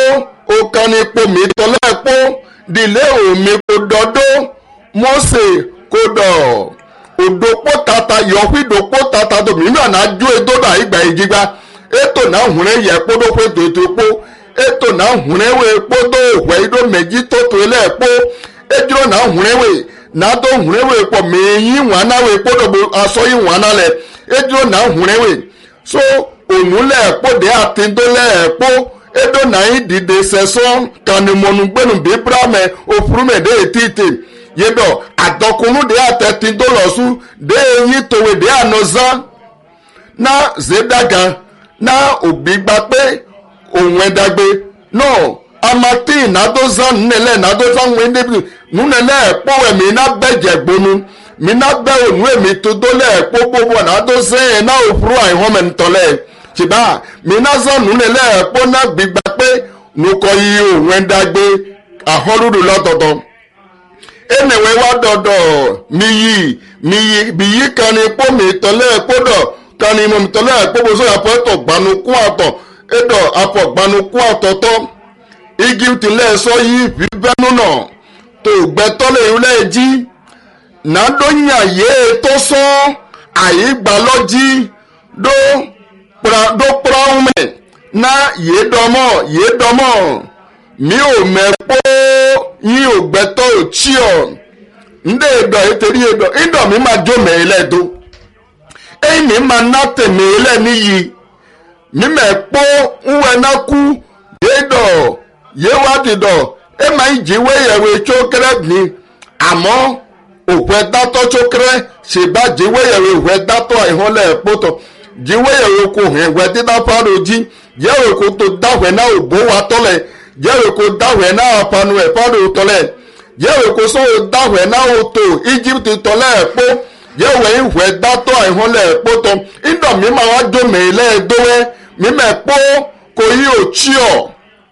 okani po mi tole po dile omi ko dodo Mose ko do odopo tata yohwi dopo tata do mi na ju edo da igba ijigba eto na hunre ye po do pe to po eto na hunre we po do we ido meji to ele po ejiro na hunre we na do hunre we po me yin wa na we po do aso yin wa na le ejiro na hunre we so onule po de atindo le po edo na idide seson kanimonu gbenu bi brame ofurume de titi yedo adokunu de atetindo losu de yin towe de anoza na zedaga na obigba pe ohun edagbe no amati nadoza nele nadoza wende nunele po emi na beje gbonu mi na be onu emi to dole po bobo nadoze na ofuru ahome ntole tiba mi na zo nunele po na gbigba pe nuko yi ohun edagbe ahorudu lotodo enewe wa dodo miyi biyi kan ni po mi tole podo kan ni mo tole po bo so apo to gbanu ku ato edo apo gbanu ku ato to igi ti le so yi bibenu no to gbe tole ile ji na do yan ye to so ayi gba loji do me na ye domo mi o mepo yin o gbeto ochio nde edo eteri edo mi ma jo me ile do mi ma na te me ile niyi mi mepo uwe na ku edo ye wa dido ma ijiwe yewe chokere ni amo òpè dátọ́ chokere se ba jiwe yewe we dátọ́ ihole poto jiwe yewe ko hen we dida paro ji yewe ko to dawe na obo wa tole yewe ko dawe na apanu e paro tole yewe ko so dawe na oto Egypt tole po yewe ihwe dátọ́ ihole poto indo mi ma wa jo me ile dowe mi me po ko yi ochio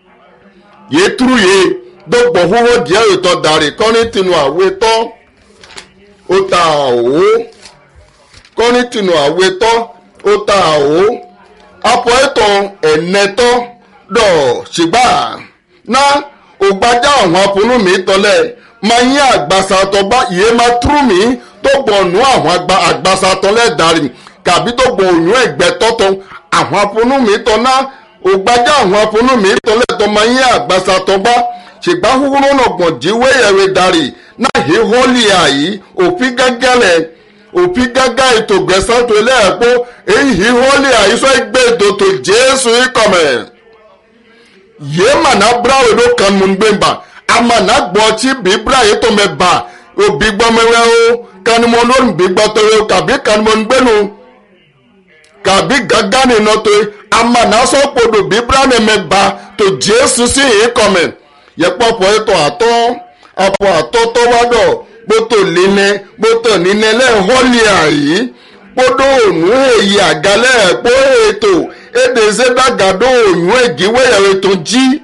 ye tru ye dogbo huwo die to dari koni tinu awe to ota o koni tinu awe to ota o apo eto eneto do sigba na ogbaja awon apunu mi tole ma yin agbasa to ba ye ma tru mi to gbonu awon agbasa tole dari kabi to gbonu egbe toton awon apunu mi to na ogbaja awon apunu mi tole to ma yin agbasa to ba sigba huguro no gbon jiwe yewe dari na he holy ayi ofi gagale ofi gaga ito gbesan to ile epo eyi holy ayi so igbe to Jesu ikome ye mana brawo do kan mun gbemba amana gbo ti bibra ye to meba obi gbo mewe o kan mo no bi gbo to ka bi kan mo ngbenu ka bi gaga ni no to amana so podo bibra ne meba to Jesu si ikome ye popo eto apo atoto wado boto line boto ninele holy ayi podo onu eyi agale po eto edeze dagado onu egiwe yawe to ji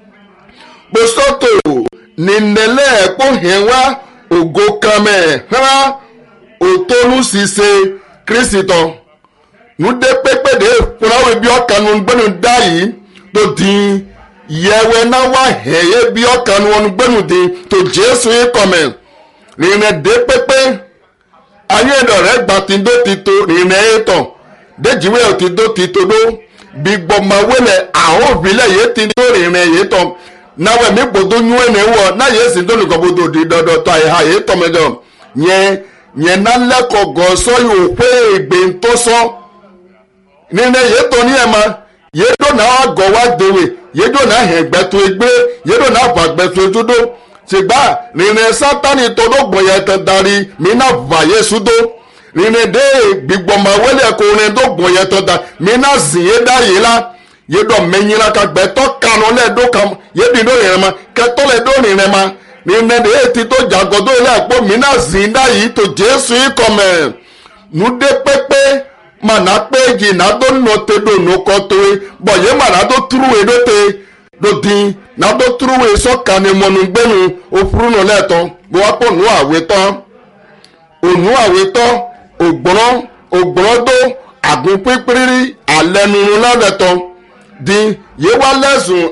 bosoto ninele po hewa ogo kame ha otonu sise Kristo nude pepe de furawe bi okanu gbenu dayi to din yewe na wa heye bi okanu onu gbenu din to Jesu ikome rine de pepe aye do re gba tin do tito rine eton de jiwe o ti do tito do bi gbo ma wele aho bile ye tin do rine ye ton na we mi bodo nyu ene wo na ye sin do ni bodo di dodo to ai ha ye to mejo yen na le ko go so yo pe egbe nto so rine ye to ni e ma ye do na go wa dewe ye do na hegbe to egbe ye do na bagbe to judo sigba rine Satani to do gboye tan dari mi na va Yesu do rine de gbigbo ma wele ko rin do gboye tan da mi na zin ye da ye la ye do meyin la ka gbe to kanu le do kam ye bi do rin ma ke to le do rin ma rine de ti to jagodo le apo mi na zin da yi to Jesu ikome nu de pepe mana peji na do no te do no ko to bo ye mana do tru e do te do din na do truwe so kane monu gbenu ofuru no leto bo wa po nu awe to onu awe to ogboro do agun pipiri alenu la leto dín yé wá lẹ́sùn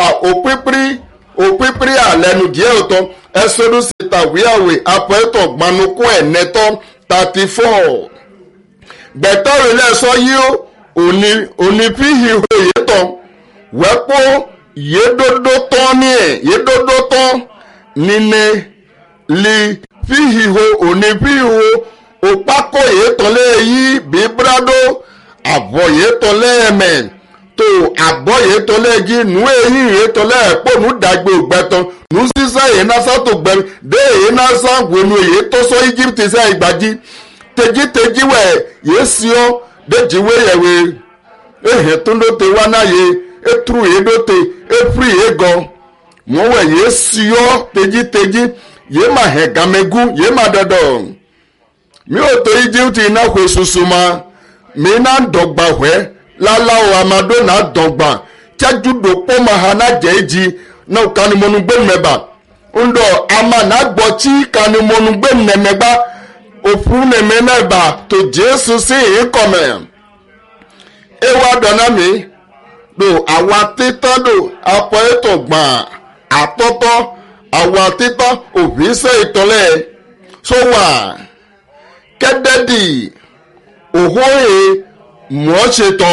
òpípírí àlẹ́nu díẹ̀ ọ̀tọ̀ Exodus tàwíàwé apẹ̀tọ̀ gbanukú ẹ̀nẹ́tọ́ 34 gbẹ̀tọ́rì lẹ́sọ yìí òní fíhì òye tán wẹ́pọ̀ yédodo tán ní ẹ̀ yédodo tán nínú li fíhì òní fíhì òpákó yé tán lẹ́yìn bí brado àbọ̀ yé tán lẹ́ẹ̀mẹ̀ tó àbọ̀ yé tán lẹ́yìn nù èyí yé tán lẹ́ẹ̀pọ̀ nù dàgbé ògbẹ́tàn nù sísá yé násá tó gbẹ̀mí dé yé násá wẹ̀nu èyí tó sọ Egypt sẹ́ ìgbàjì teji wẹ̀ yé siọ́ déjìwé yẹ̀wé ehè tó ló te wá náà yé etru yé ló te efiri yé gan wọ́n wẹ̀ yé siọ́ teji yé má hẹ̀ gàmẹ́gú yé má dọ̀dọ̀ mi ò tó Egypt iná kó susu ma mi náà dọ̀gba wẹ́ láláwo amado náà dọ̀gba tẹ́jú dòpó ma ha náà jẹ́ ìjì náà kanimọ́nu gbé mẹ́ba ńdọ̀ ama náà gbọ́ tí kanimọ́nu gbé mẹ́mẹ́gbá òfurufú nẹ̀mẹ́ náà bá tó Jésù sí ìkọ̀mẹ̀ ewa dọ̀nà mi do àwa títọ́ do apọ̀ ètò gbọ̀n àtọ́tọ́ àwa títọ́ òfìsẹ́ ìtọ́lẹ̀ sówà kẹ́dẹ́dì òhóye mọ́ṣetán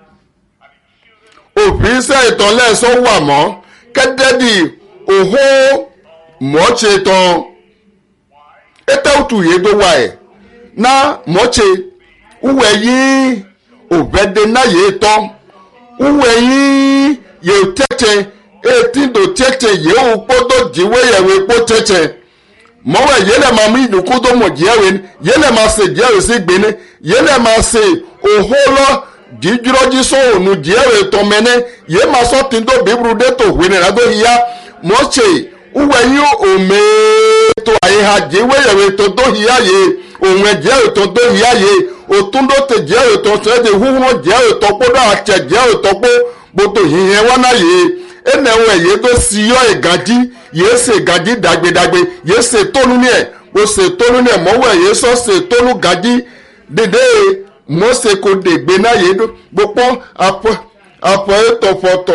òfìsẹ́ ìtọ́lẹ̀ sówà mọ́ kẹ́dẹ́dì òhó mọ́ṣetán etautu yé do wa ẹ̀ na mọ́ṣe uwe yín òbẹ́dẹ náà yé tọ́ uwe yín yé tẹ́tẹ́ etí do tẹ́tẹ́ yé o kpọ́dọ̀ jíwé yẹ̀wé kpọ́ tẹ́tẹ́ mọ́wẹ́ yẹlẹ̀ máa mú ìdúkú tó mọ̀ jíẹ̀wé yẹlẹ̀ máa ṣe jíẹ̀wé sí gbéné yẹlẹ̀ máa ṣe òhólọ́ jíjúrọ́jí sóònù jíẹ̀wé tọ́mẹ́nẹ́ yé máa sọ́ tí tó bíburú dé tó hwé nìyà tó yíyá mọ́ṣe uwe yín òmèètò àyíha jíwé yẹ̀wé tó tó yíyá yé òun ẹ̀jẹ̀ ètò tó yíyá yé òtúndó tẹ jẹ́ ètò sẹ́dẹ̀ húhùn jẹ́ ètò kódà àtẹ̀ jẹ́ ètò pé bótó yìnyẹn wọn náà yé ẹnẹ̀wọ̀n ẹ̀yẹ tó síyọ́ ìgàdí yéé ṣe ìgàdí dàgbédàgbé yéé ṣe tónú ní ẹ̀ mo ṣe tónú ní ẹ̀ mọ́wọ́ ẹ̀yẹ sọ ṣe tónú gàdí dédé mo ṣe kó dègbé náà yé gbopọ́ àpọ̀ ètò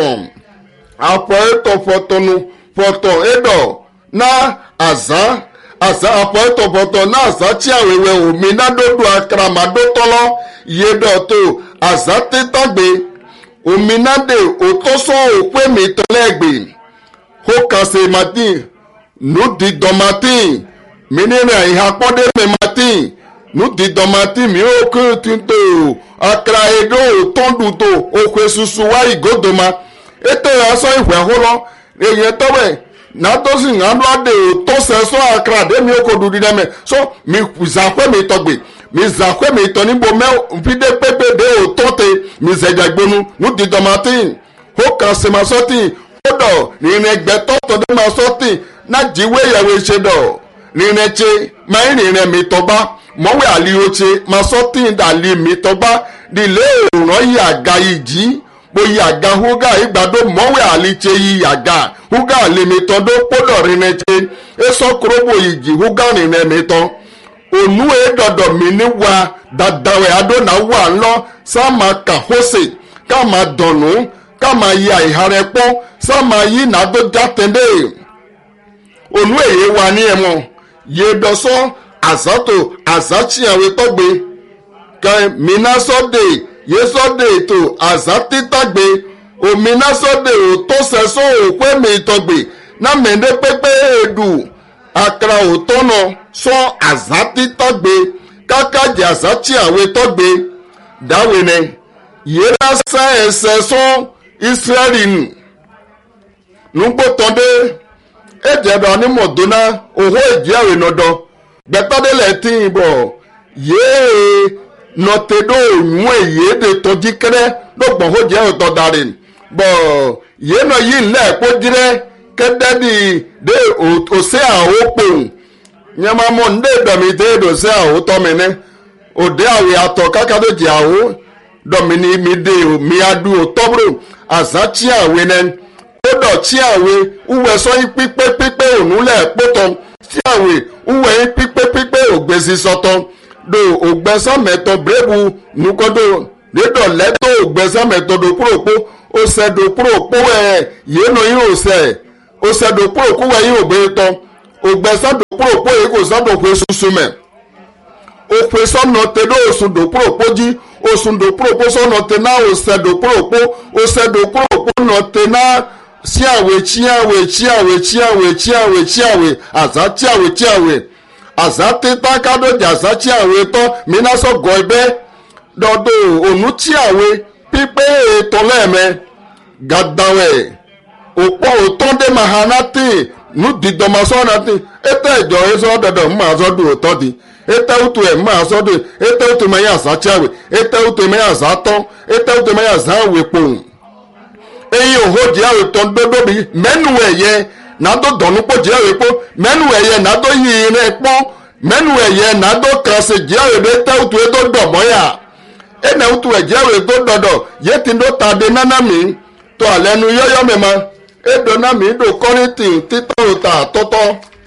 fọ̀tọ̀nù fọ̀tọ̀ ẹ̀dọ̀ náà àzá àpọ̀ ètò fọ̀tọ̀ náà àzá tí àwẹ̀wẹ̀ omi náà dòdò àkàràmàdó tọ́lọ́ yé dọ̀tò àzá títàgbé omi náà dé òtósó òpé mi tọ́lẹ́gbè ó kàṣe martin nùdí dọ̀martin mi nínú ìhà pọ́dé mi martin nùdí dọ̀martin mi ó kí n ti tó àkàrà èdè òtọ́ndùtò òkè ṣuṣu wá ìgòdòmá ètò ìhàsọ ìwẹ̀ hólọ́ èyàn tọ́wẹ̀ nàdọ́sì ńlọ́dẹ òtósẹ̀sọ́ àkàrà dẹ́mi ó kò dùdí dẹ́mẹ̀ so mi zàpẹ́ mi tọ́gbè mi zàpẹ́ mi tọ́ níbo mẹ́ fídé pépé dé òtóte mi zẹ̀jàgbónú nùdí dọ̀martin ó kàn sí ma sọ́tìn ó dọ̀ nìyẹn ẹgbẹ́ tọ́tọ̀ dé ma sọ́tìn náà jíwé ìyàwó ṣe dọ̀ nìyẹn ṣe máa ń rìnrìn mi tọ́gbá mọ́wé àlìyó ṣe ma sọ́tìn dàlí mi tọ́gbá dìlé òrùn yìí àga ìjì bóyá àga húgà ìgbàdo mọ́wé àlìṣe yìí àga húgà àlìmí tán dó kódọ̀ rìnrìn ṣe èso kúróbò ìjì húgà rìnrìn mi tán ònú èdọ̀dọ̀ mi ní wa dàdàwẹ̀ adónà wà ńlọ sáàmà kàhósè káàmà dọ̀nù káàmà yí àìhàrẹ̀ pọ́ sáàmà yí nàdó játẹ́ndé ònú èyí wa ní ẹ̀mọ́ yédọ̀sọ́ àzátò àzáchìyàwó tọ́gbé kẹ́mínásọ́dẹ̀ yésọ́dẹ̀ ètò àzátítàgbé òmínásọ́dẹ̀ òtósẹ́sọ́ òpémi tọ́gbé náà mẹ́ndé pépé èdù àkàrà òtọ́nà sọ àzátítàgbé kákàjẹ́ àzáchìyàwó tọ́gbé dáwìnẹ yéra sá ẹsẹ̀ sọ Ísírẹ́lì nùgbòtọ́dé ẹ̀jẹ̀dọ̀ ní mọ̀dúnà òhó ìjẹ́rìí nọdọ̀ gbẹ̀tọ́dẹ́lẹ̀ tí ì bọ̀ yéé nọtẹ́dọ̀ òyìn èyí èdè tọ́jú kẹrẹ́ lọ́gbọ̀n ó jẹ́ ọ̀tọ̀ darí bọ̀ yéé nọ yìí ńlẹ̀ kó dirẹ́ kẹ́dẹ́dì dé òsè àwọn pòun nyamamọ ndé dọ̀mí dé òsè àwọn tọ́mi ní òde àwẹ̀ àtọ̀ kákàdójì àwọn dọ̀mí ní mi dé mi adu òtọ́bùrò àzáchí àwẹ̀ nẹ́ kódọ̀ tí àwẹ̀ uwẹ̀ sọ́yìn pípé ònúlẹ̀ pọ́tọ̀ tí àwẹ̀ uwẹ̀ yín pípé ògbésí sọ́tọ̀ do ògbẹ́sọ́mẹ́tọ̀ bírèbù nukọ́dọ̀ nídọ̀ lẹ́tọ̀ ògbẹ́sàmẹ̀tọ̀ dòpòròpó ó ṣe dòpòròpó ẹ̀ yéènà yín ò ṣe ó ṣe dòpòròpó ẹ̀ yín ò gbé tán ògbẹ́sà dòpòròpó yìí kò sọ́dọ̀ pé sunsun mẹ́ òpè sọ́nà tẹ́lẹ̀ òsùn dòpòròpó jí òsùn dòpòròpó sọ́nà tẹ́ náà ò ṣe dòpòròpó ó ṣe dòpòròpó nà tẹ́ náà chiawe àzá chiawe àzá tẹ́tà kádọ́jà àzá chiawe tọ́ mìíràn sọ̀gọ́ ẹbẹ́ dọ́dọ̀ ònú chiawe pípé ètò lẹ́ẹ̀mẹ́ gàdáwẹ̀ òpó òtọ́ndé mahanati nùdìdọ́masọ́nàtì ètò ìjọ ẹ̀sọ́ dọ̀dọ̀ mmasọ́dún òtọ́dì ètò òtò ẹ̀ mmasọ́dún ètò òtò mẹ́yà àzá chiawe ètò òtò mẹ́yà àzá tọ́ ètò òtò mẹ́yà àzá wèpò eyi oho jiawe tɔn dodo bi mɛnu ɛyɛ nado dɔnu kpɔ jiawe kpɔ mɛnu ɛyɛ nado yiyinɛ kpɔ mɛnu ɛyɛ nado krasi jiawe bɛ tɛ utu edo dɔbɔ ya ena utu ɛ jiawe do dɔdɔ yeti do ta de nana mi to alɛ nu yɔyɔ mɛ ma edo na mi do kɔriti titɔ ta tɔtɔ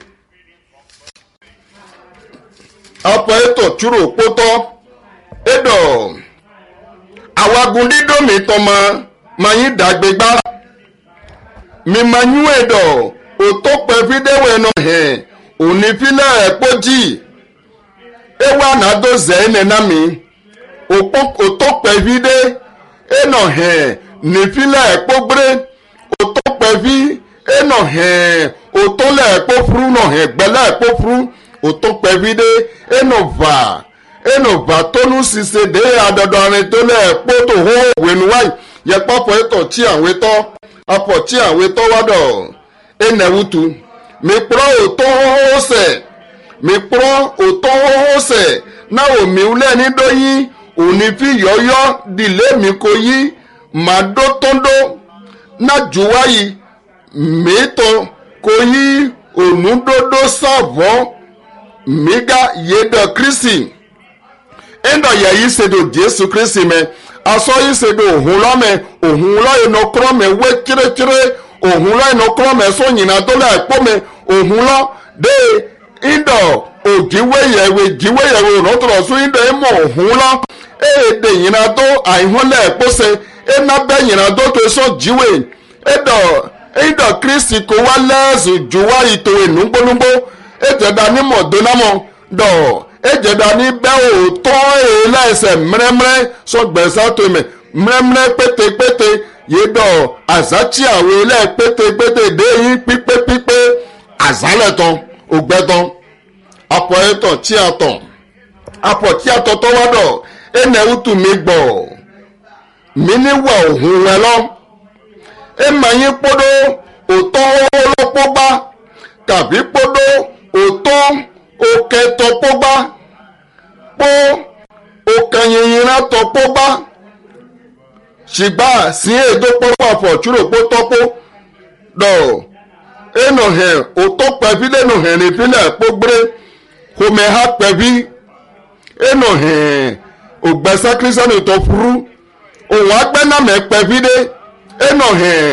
apɔ eto tsuro kpɔtɔ edo awagun dido mi tɔ ma. Mayi dàgbégbá mi máa nyú ẹ̀dọ̀ òtó pẹ̀fídéwò ẹ̀nà hẹ̀ òní fílẹ̀ ẹ̀pọ̀ jì ewa nàdó zẹ̀ ẹ̀nà mi òtó pẹ̀fídé ẹ̀nà hẹ̀ nífílẹ̀ ẹ̀pọ̀ gbé òtó pẹ̀fí ẹ̀nà hẹ̀ òtó lẹ̀ ẹ̀pọ̀ furu nà hẹ̀ gbẹ̀lẹ̀ ẹ̀pọ̀ furu òtó pẹ̀fídé ẹ̀nà va tónú ṣiṣẹ́ dé àdọ̀dọ̀ àrìn tó lẹ̀ ẹ̀pọ̀ tó hó wẹ̀nu wáyé yẹ kpọ́pọ̀ ètò tí àwọn ètò apọ̀ tí àwọn ètò wádọ̀ ẹnẹ̀wùtù mi kpọ́ òtó hóhósẹ̀ mi kpọ́ òtó hóhósẹ̀ náà omi wúlẹ̀ nídọ́yìn òní fi yọ̀yọ́ dìlé mi kò yí màá dó tóńdó náà jùwá yìí mìítọ́ kò yí ònúdódó sàvọ́ mìíga yédọ̀ kristi ẹ̀ńdọ̀ yẹ̀ yìí ṣèdò jésù kristi mẹ́ asọ yìí ṣe do òhun lọ́mẹ òhun lọ́yìn náà kúrọ́ mẹ wé kírékíré òhun lọ́yìn náà kúrọ́ mẹ sọ yìnyín tó lẹ́ ẹ̀pọ́ mẹ òhun lọ́ dé ìdọ̀ òjìwéyẹ̀wé ònàtọ̀rọ̀ sún ìdọ̀ ẹ̀mọ òhun lọ́ èdè yìnyín tó àìhún lẹ́ ẹ̀pọ́ ṣe ẹ̀nà bẹ́ yìnyín tó tó sọ jíwé ìdọ̀ kristi kò wá lẹ́ẹ̀sì jùwá ìtò ìnúgbólúgbó ètẹ̀dá ní mọ̀dónámọ̀ dọ̀ ejeda ní bẹ́ òótọ́ ẹlẹ́sẹ̀ mẹ́rẹ́mẹ́rẹ́ sọgbẹ̀nsá tó mẹ́ mẹ́rẹ́mẹ́rẹ́ pétépété yédọ̀ àzáchí àwọn ẹlẹ́ pétépété dé yín pípépípé àzálẹ̀tàn ògbẹ́tàn apọ̀ ẹ̀tàn tí a tàn apọ̀ tí a tọ̀ tó wádọ̀ ẹnẹ̀wùtù mi gbọ̀ mí níwà òhun rẹ lọ ẹ̀mà yín kpódó òótọ́ ọlọ́pọ̀ gbá tàbí kpódó òótọ́ òkè tọpọgbá kpó òkè yìnyínná tọpọgbá ṣìgbà sí èdè pọpọ àfọ̀túròpó tọpọ dọ̀ ẹnà hẹ̀ òtó pẹ̀fí lẹ́nu hẹ̀ nífílẹ̀ kpógbéré homẹ̀há pẹ̀fí ẹnà hẹ̀ ògbẹ́sẹ̀ kírísítẹ́nì tó furu òun agbẹ́nàmẹ́ pẹ̀fí dé ẹnà hẹ̀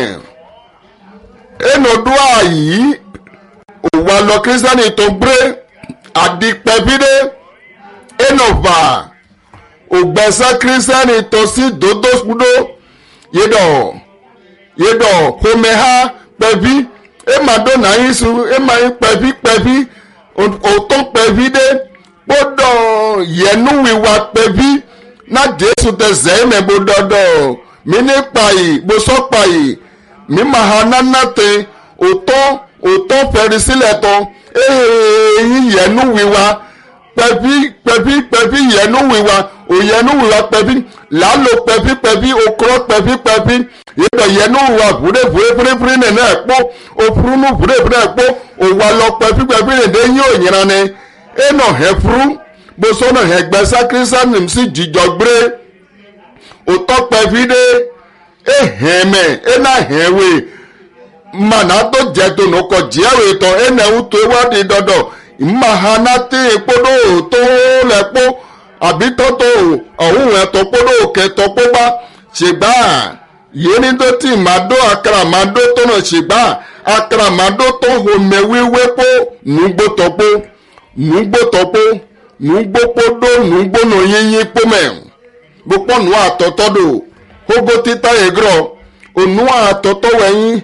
ẹnà dúà yìí òun alọ kírísítẹ́nì tó gbéré adikpẹ̀fídé ẹnọ̀fà ògbẹ́sẹ̀ kírísítẹ́nì tó sí dòdòsúdó yédọ̀ homẹ̀há pẹ̀fí ẹ̀màdónà yín su ẹ̀màyín pẹ̀fí òtó pẹ̀fídé kpọ́dọ̀ yẹnuwiwa pẹ̀fí náà jésù tẹ̀sẹ̀ ẹ̀mẹ̀ bó dọ̀dọ̀ mí ní pààyè bó sọ pààyè mí màá nánà tẹ òtó fẹ̀rí sílẹ̀ tán ẹ̀yìn yẹnu wíwá pẹ̀fí yẹnu wíwá òyẹnu wíwá pẹ̀fí làálò pẹ̀fí okòrò pẹ̀fí yẹtọ̀ yẹnu wíwá fúré nínú ẹ̀pọ̀ òfurufú fúré ẹ̀pọ̀ òwà lọ pẹ̀fí nìdé yín òyìnbá ni ẹnà hẹ̀ fúrú gbósọ́nà hẹ̀ gbẹ́sẹ̀ kírísítánì sí jíjọ gbé òtọ́ pẹ̀fí dé ẹ̀hẹ̀mẹ̀ ẹ̀nà hẹ̀wé mana tó jẹ tó nù kọ jíẹ̀wé tán ẹnẹ ń tó wádìí dọ̀dọ̀ ìmàhánà tí ìkpódò tó lẹ́kpó àbí tọ́tò ọ̀hún ẹ̀tọ́ kpódò kẹtọ́ kpógbá ṣègbà yéni tó tì má dó àkàrà má dó tó nà ṣègbà àkàrà má dó tó hòmẹ wíwé kpó nùgbótọ́kpó nùgbókpó dó nùgbónà yíyí kpó mẹ́ bukpo nu atoto do hogo tita egro onu atoto weyin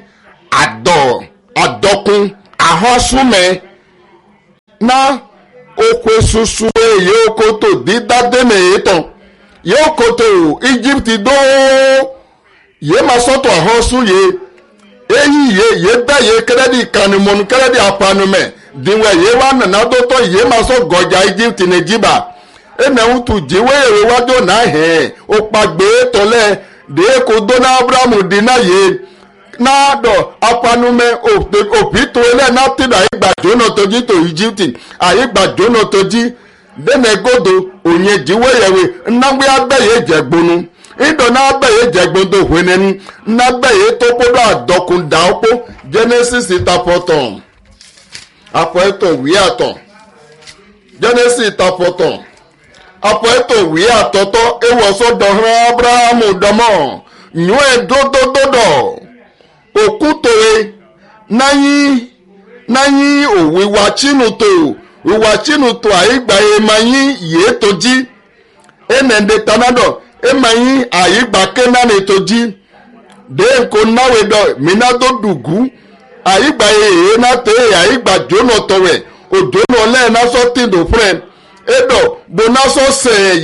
adokun ahosume na okwe susu yokoto didademe eton yokoto Egypt do ye masoto ahosu ye eyi ye da ye kredi kanimon kredi apanume dinwe ye wa na do to ye maso goja Egypt ne jiba ena utu jiwe ye wado na he o pagbe tole de ko do na Abraham dina ye na do apanume opito ele na ti da igba jono toji to Egypt ayigba jono toji dene godo onye jiwe yewe nnagbe agbaye jegbonu ido na agbaye jegbodo hweneni nnagbaye to podo adokun da opo Genesis tapoton apoeto wi aton Genesis tapoton apoeto wi atoto ewoso dohran Abraham domo nwe dodododo okutoe nayi owiwa chinuto aigbaye mayi ye toji enende tanado emayi aigba kenane toji de ko nawe do minado dugu aigbaye na te aigba jono towe ojono le na so tindo friend edo bonaso se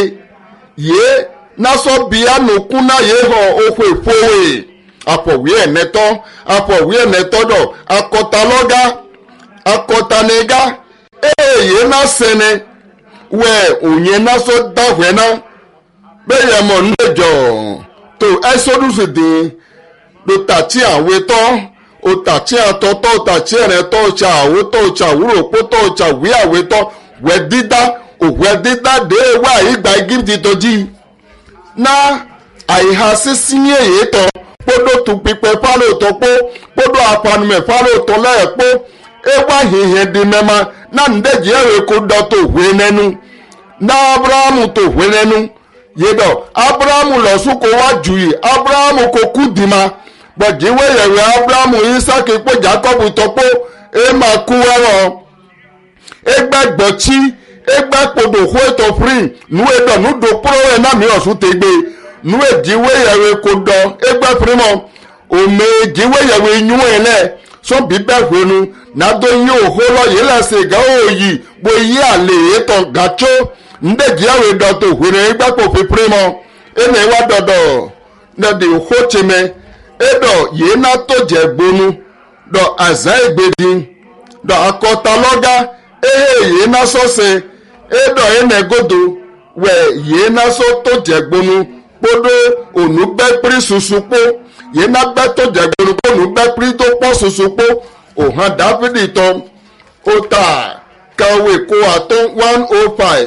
ye na so bianu kuna ye ho okwe fowe apọ̀wé ẹ̀nẹ́tọ́ dọ̀ akọtalọ́gá akọtanega èyí náà sẹ́ni wẹ̀ òyìn náà sọ dáhùẹ́ náà bẹ́ẹ̀ mọ̀ níjọ́ tó ẹ́sọ́dúnṣe dín ló tàtí àwé tọ́ ó tàtí àtọ́tọ́ ó tàtí ẹ̀rẹ́tọ́ ọ̀ṣà àwé tọ́ ọ̀ṣà àwúrò pótọ́ ọ̀ṣà wí àwé tọ́ wẹ̀ dídá dé wá ìgbà Íjíbítì tó jí náà àìhà sísí ní èyí tọ́ kpodo tukpikpe falo tokpo kpodo apanume falo toleekpo ewa hihe dị mema na ndeji eweko dọta ohwenenu na Abraham to hwenenu yedo Abraham lọsuko wa juyi Abraham koku dima bọji weyewe Abraham Isaki kpo Jacob tokpo ema kuwero egbe gbochi egbe kpodo hweto free nuedo nudo prowe na mi osu tegbe nuwe jiwe yawe kodo egbe primo ome jiwe yawe nyuele so bibe hwenu na do yi oholo yela se ga oyi bo yi ale eto gacho nde jiwe do to hwenu egbe po primo ene wa dodo na de hocheme edo ye na to jegbonu do aza egbedi do akotaloga ye na so se edo ene godo we ye na so to jegbonu kpodo onugbẹ́prí susupó yìí ná gbẹ́ tó jẹ̀gbọ́n kó onugbẹ́prí tó pọ̀ susupó òhàn Dáfídì tán ó tà kàwé kó àtọ́ 105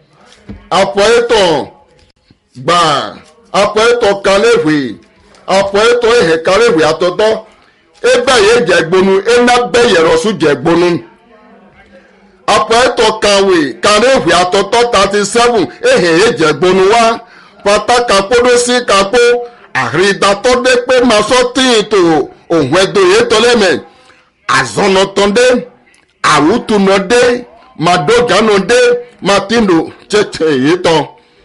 àpọ̀ẹ́tọ̀ gbà àpọ̀ẹ́tọ̀ kalẹ́wé àpọ̀ẹ́tọ̀ ẹ̀hẹ̀ kalẹ́wé àtọ́tọ́ ẹgbẹ́ yẹ jẹ̀gbọ́nu ẹ̀ná gbẹ́ yẹ̀rọ̀sù jẹ̀gbọ́nu àpọ̀ẹ́tọ̀ kàwé kalẹ́wé àtọ́tọ́ 37 ẹ̀hẹ̀ yẹ jẹ̀gbọ́nu wá pàtàkì àpòdósí kàpó àrídàtọ́dé pé máa sọ tíyìn tó òhun ẹ̀dọ̀yẹ tọ́lẹ́mẹ̀ àzọ́nàtọ́dé àwùtúnọdé màdógánọdé màtínú tètè yìí tán.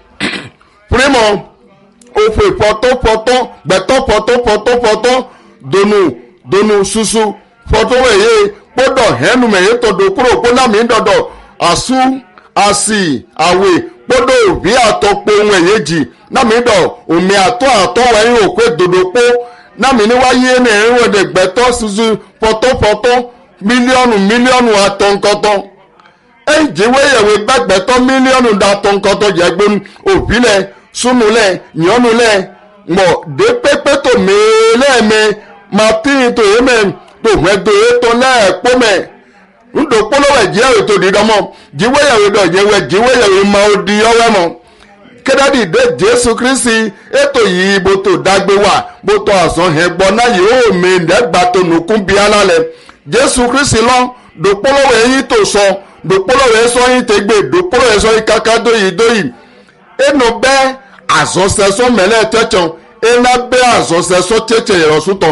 Primo òfò pọ̀tọ́pọ̀tọ́ gbẹ̀tọ́ pọ̀tọ́pọ̀tọ́pọ̀tọ́ donu susu fọ́tọ́wẹ̀yẹ kpọ́dọ̀ hẹ́numẹ̀yẹ tọ̀dọ̀ kúrò kpọ́nàmí dọ̀dọ̀ àsú àsì àwẹ̀ kpodo obi atọkpo nwenyeji namido omi atọ wẹ̀yìn òkú dòdòpó namini wáyé ní ẹ̀rínwẹ̀dẹ̀ gbẹ̀tọ́ susu pọ̀tọ́pọ̀tọ́ mílíọ̀nù atọ́nkọ́tọ́ ẹ̀jẹ̀wé yẹ̀wé gbẹ̀gbẹ̀tọ́ mílíọ̀nù datọ́nkọ́tọ́ jẹ̀gbọ́n òbílẹ̀ súnmùlẹ̀ yànnulẹ̀ mọ̀ dé pépé tó mẹ́lẹ́mẹ́ màtíì tó yẹ́mẹ́ tó hẹ́dọ̀ ètò lẹ́ẹ̀kpọ́ mẹ́ ndo kpolowe jiwe to di domo jiwe yawe do jiwe yawe ma odi owe mo kedadi de Jésù Kristi eto yi bo to dagbe wa bo to asan he gbo na yi o me nde gba to nukun bi alale Jésù Kristi lo do kpolowe yin to so do kpolowe so yin tegbe do kpolowe so yin kaka do yi eno be azon se so mele techon ena be azon se so cheche ro suto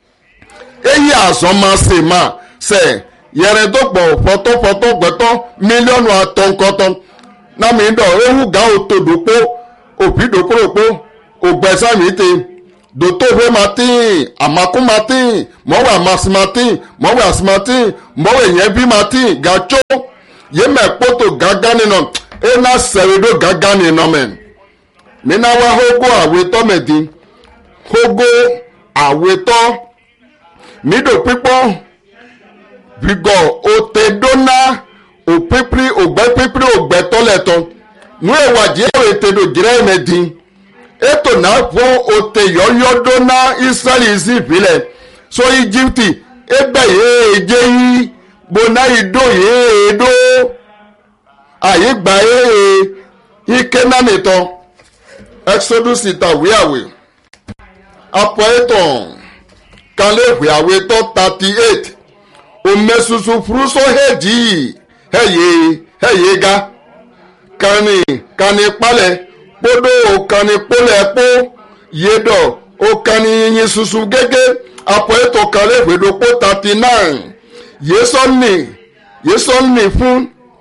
eyi azon ma se yẹrẹ tó gbọ̀ fọ́tọ́fọ́tọ́ gbẹ̀tọ́ mílíọ̀nù àtọ̀nkọ́tọ́ námi dọ̀ ewu gà òtòdòpó òbídò kúròpó ògbẹ́sàmìtì dòtófé martin àmàkú martin mọ́wé àmàsí martin mọ́wé àsí martin mọ́wé yẹn bí martin gàtsó yémẹ̀ kpótó gàgá nínú ena sẹ̀rẹ̀dó gàgá nínú mẹ́ mina wa hógó àwetọ́ mẹ́dín hógó àwetọ́ mídò pípọ́ bígọ̀ òtẹ̀dọ́nà òpíprí ògbẹ́píprí ògbẹ́tọ́lẹ̀tọ́ nú èwàjì ẹ̀rọ ètèdò jìrẹ́ mẹ́dín ètò náà fún òtè yọ́yọ́dọ́nà israẹli sí ìpínlẹ̀ so íjíbítì ẹgbẹ́ yéèjé yìí gbóná ìdó yéèdó àyígbà ike náà nìtọ́ exodus ìtàwéàwé apọ̀ ètò kàléèwé àwétọ́ 38 òmẹ́sùsù fúrúsọ hẹ́jì hẹ́yẹ́gá kàní palẹ̀ kpodo okani kpolẹ̀ kpo yedọ̀ okani yin susu gẹ́gẹ́ apọ̀ ètò kàléèwé dòpó 39 yésọ́nì fún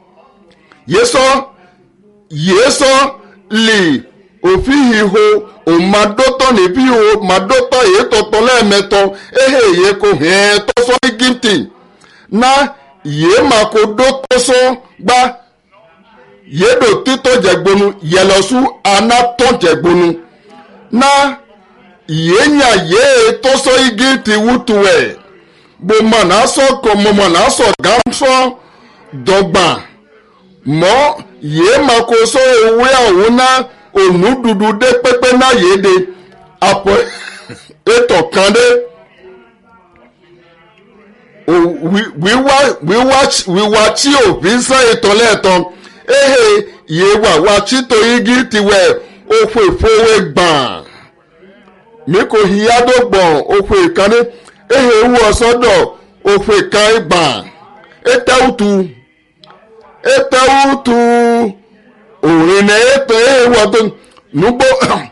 yésọ́ lì òfin ìhò òmàdótọ́ níbí o màdótọ́ èyí tọ̀tọ̀ lẹ́ẹ̀mẹ́tọ́ ehe èyí kò hẹ́ẹ́ tọ́sọ́ ní gíntì ná yéé mà kó dó tọ́sọ́ gbá yéèdò títọ́ jẹ̀gbónú yẹlọ́sù anátọ́ jẹ̀gbónú ná yéèyà yéé tọ́sọ́ ní gíntì wútuwẹ̀ gbòmọ̀nàsọ̀ kọ̀mọ̀mọ̀nàsọ̀ gánsọ̀ dọ́gba mọ́ yéé mà kó sọ òwe àwọn náà ònú dúdú dé pépé náà yéde àpò ètò kan dé wíwá tí òfin sá ètò lẹ́ẹ̀tàn ehe yé wà tí tó igi tiwẹ̀ òfò ìfowó gbọ̀n mi kò híyádó gbọ̀n òfò ìkànnì ehe wú ọ̀sọ́dọ̀ òfò ìkan gbọ̀n ètẹ́wùtù òrìnà ètò èèwọ̀ tó nùgbò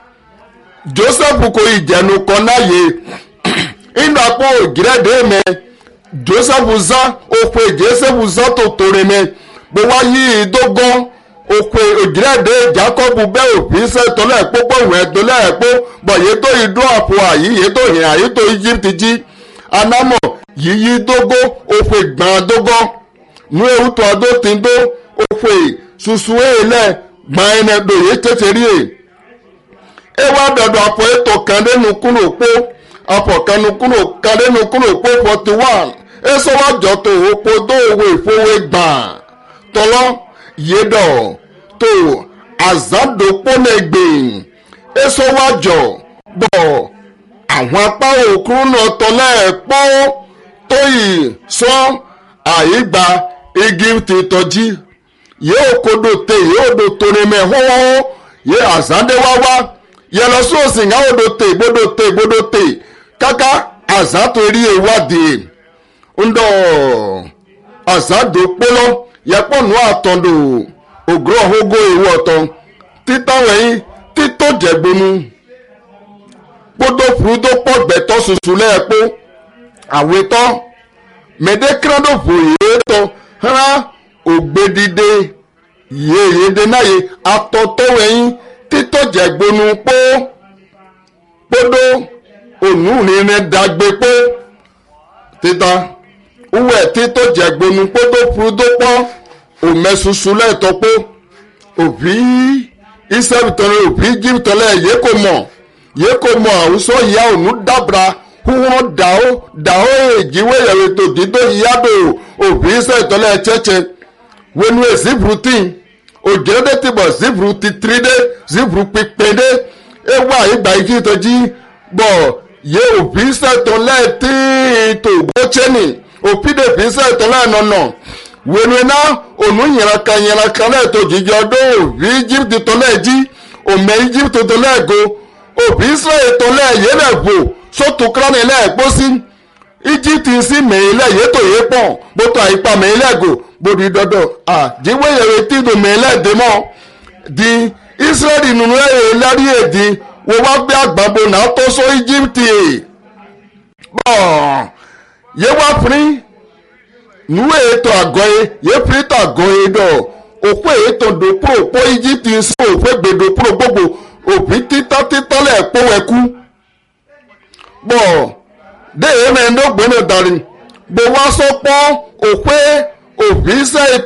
joseph kò ìjẹ̀nu kan láàyè inú àpò ògìrẹ́dẹ́ mẹ́ joseph zá òpè joseph zá tó tòrè mẹ́ bó wá yí ìdógán òpè ògìrẹ́dẹ́ jacob bẹ́ẹ̀ òfin sẹ́tọ́lẹ̀ pópó ìwẹ̀ tọ́lẹ̀ ẹ̀pọ́ bọ̀ yé tó ìdó àpò àyí yé tó hìn àyí tó egypt jí anamọ̀ yíyí dógó òpè gbọ̀n dógán nú ewu tó adó ti dó òpè susu èèlẹ̀ gbọ̀n ẹnẹ dòye tètèrè è ewa dọ̀dọ̀ àpò ètò kàndénu kúrò pó àpò kàndénu kúrò pó 41 èso wájọ tó òpó dóòwò ìfowó gbọ̀n tọ́lọ́ yédọ̀ tó àzádòpónẹ̀gbìn èso wájọ bọ̀ àwọn apá òkúrú náà tọ́lẹ̀ pọ́ tó yìí sọ àyígbà igi ti tọ́jú yóò kodo te yóò do tone mẹ hóhóhó yé àzádé wáwá yẹlọ sóòsì ńgá gbódò te káká àzátò rí ìwádìí ńdọ àzádò kpólọ yẹpọnù àtọndò ògùrọ hógó ìwọ ọtọ títàwẹyìn títò jẹgbónú gbódò fúrúdó pọgbẹtọ ṣoṣo lẹẹpọ àwetọ mẹdẹkírọdọ fòye tọ hàn ògbédìde yéyédé náà yé atọ́tọ́wẹ̀yìn títọ́jẹ̀gbónú pó kpódó ònúrinrin dàgbé pó títa uwẹ̀ títọ́jẹ̀gbónú kpódó fúrúdó pọ́ òmẹ́susu lẹ́ẹ̀tọ́ pó òbí ìsẹ́bìtọ́lẹ̀ òbí jíbìtọ́lẹ̀ yé kò mọ̀ àwùsọ ìyá ònú dábra húwọ́n dàó èjìwé yẹ̀wò tó dídó ìyádò òbí ìsẹ́bìtọ́lẹ̀ chẹ́chẹ́ wenu zibru tin òjòdè ti bọ̀ zibru ti tiride zibru pípéde ewa ìgbà ìjì tó jí bọ̀ yé òbí sẹ̀tọ̀ lẹ́ẹ̀tì tó gbóchẹ́nì òpìdè fi sẹ̀tọ̀ lẹ́ẹ̀nọ̀nà wenu iná ònú yìnrànkà lẹ́ẹ̀tọ̀ jíjọ ọdún òbí egypt tó lẹ́ẹ̀jí òmẹ egypt tó lẹ́ẹ̀go òbí israel tó lẹ́ẹ̀yẹ lẹ́ẹ̀bò sótò kúránì lẹ́ẹ̀kpọ́sí egypt sí mẹ́ẹ̀lẹ́ yẹ́tò yẹ́ pọ̀ bótó àyípa mẹ́ẹ̀lẹ́gò bodi dọdọ jíwé yẹrẹ tí do mẹlẹdẹ mọ di israẹli nínú ẹyẹ lárí èdè wọ́n wá gbé àgbàbo náà tó sọ íjíbítì bọ́ yẹ wá fún nuwe ètò àgọ́yé yẹ fún ètò àgọ́yé dọ̀ òkú ètò dòpúrò pọ́ íjíbítì sí òfé gbèdòpúrò gbogbo òbí títọ́ lẹ̀ pọ́ ẹ̀kú bọ̀ dé èémẹ̀ ndógbónò dàrí bó wá sọ́pọ̀ òpé òbí sẹ́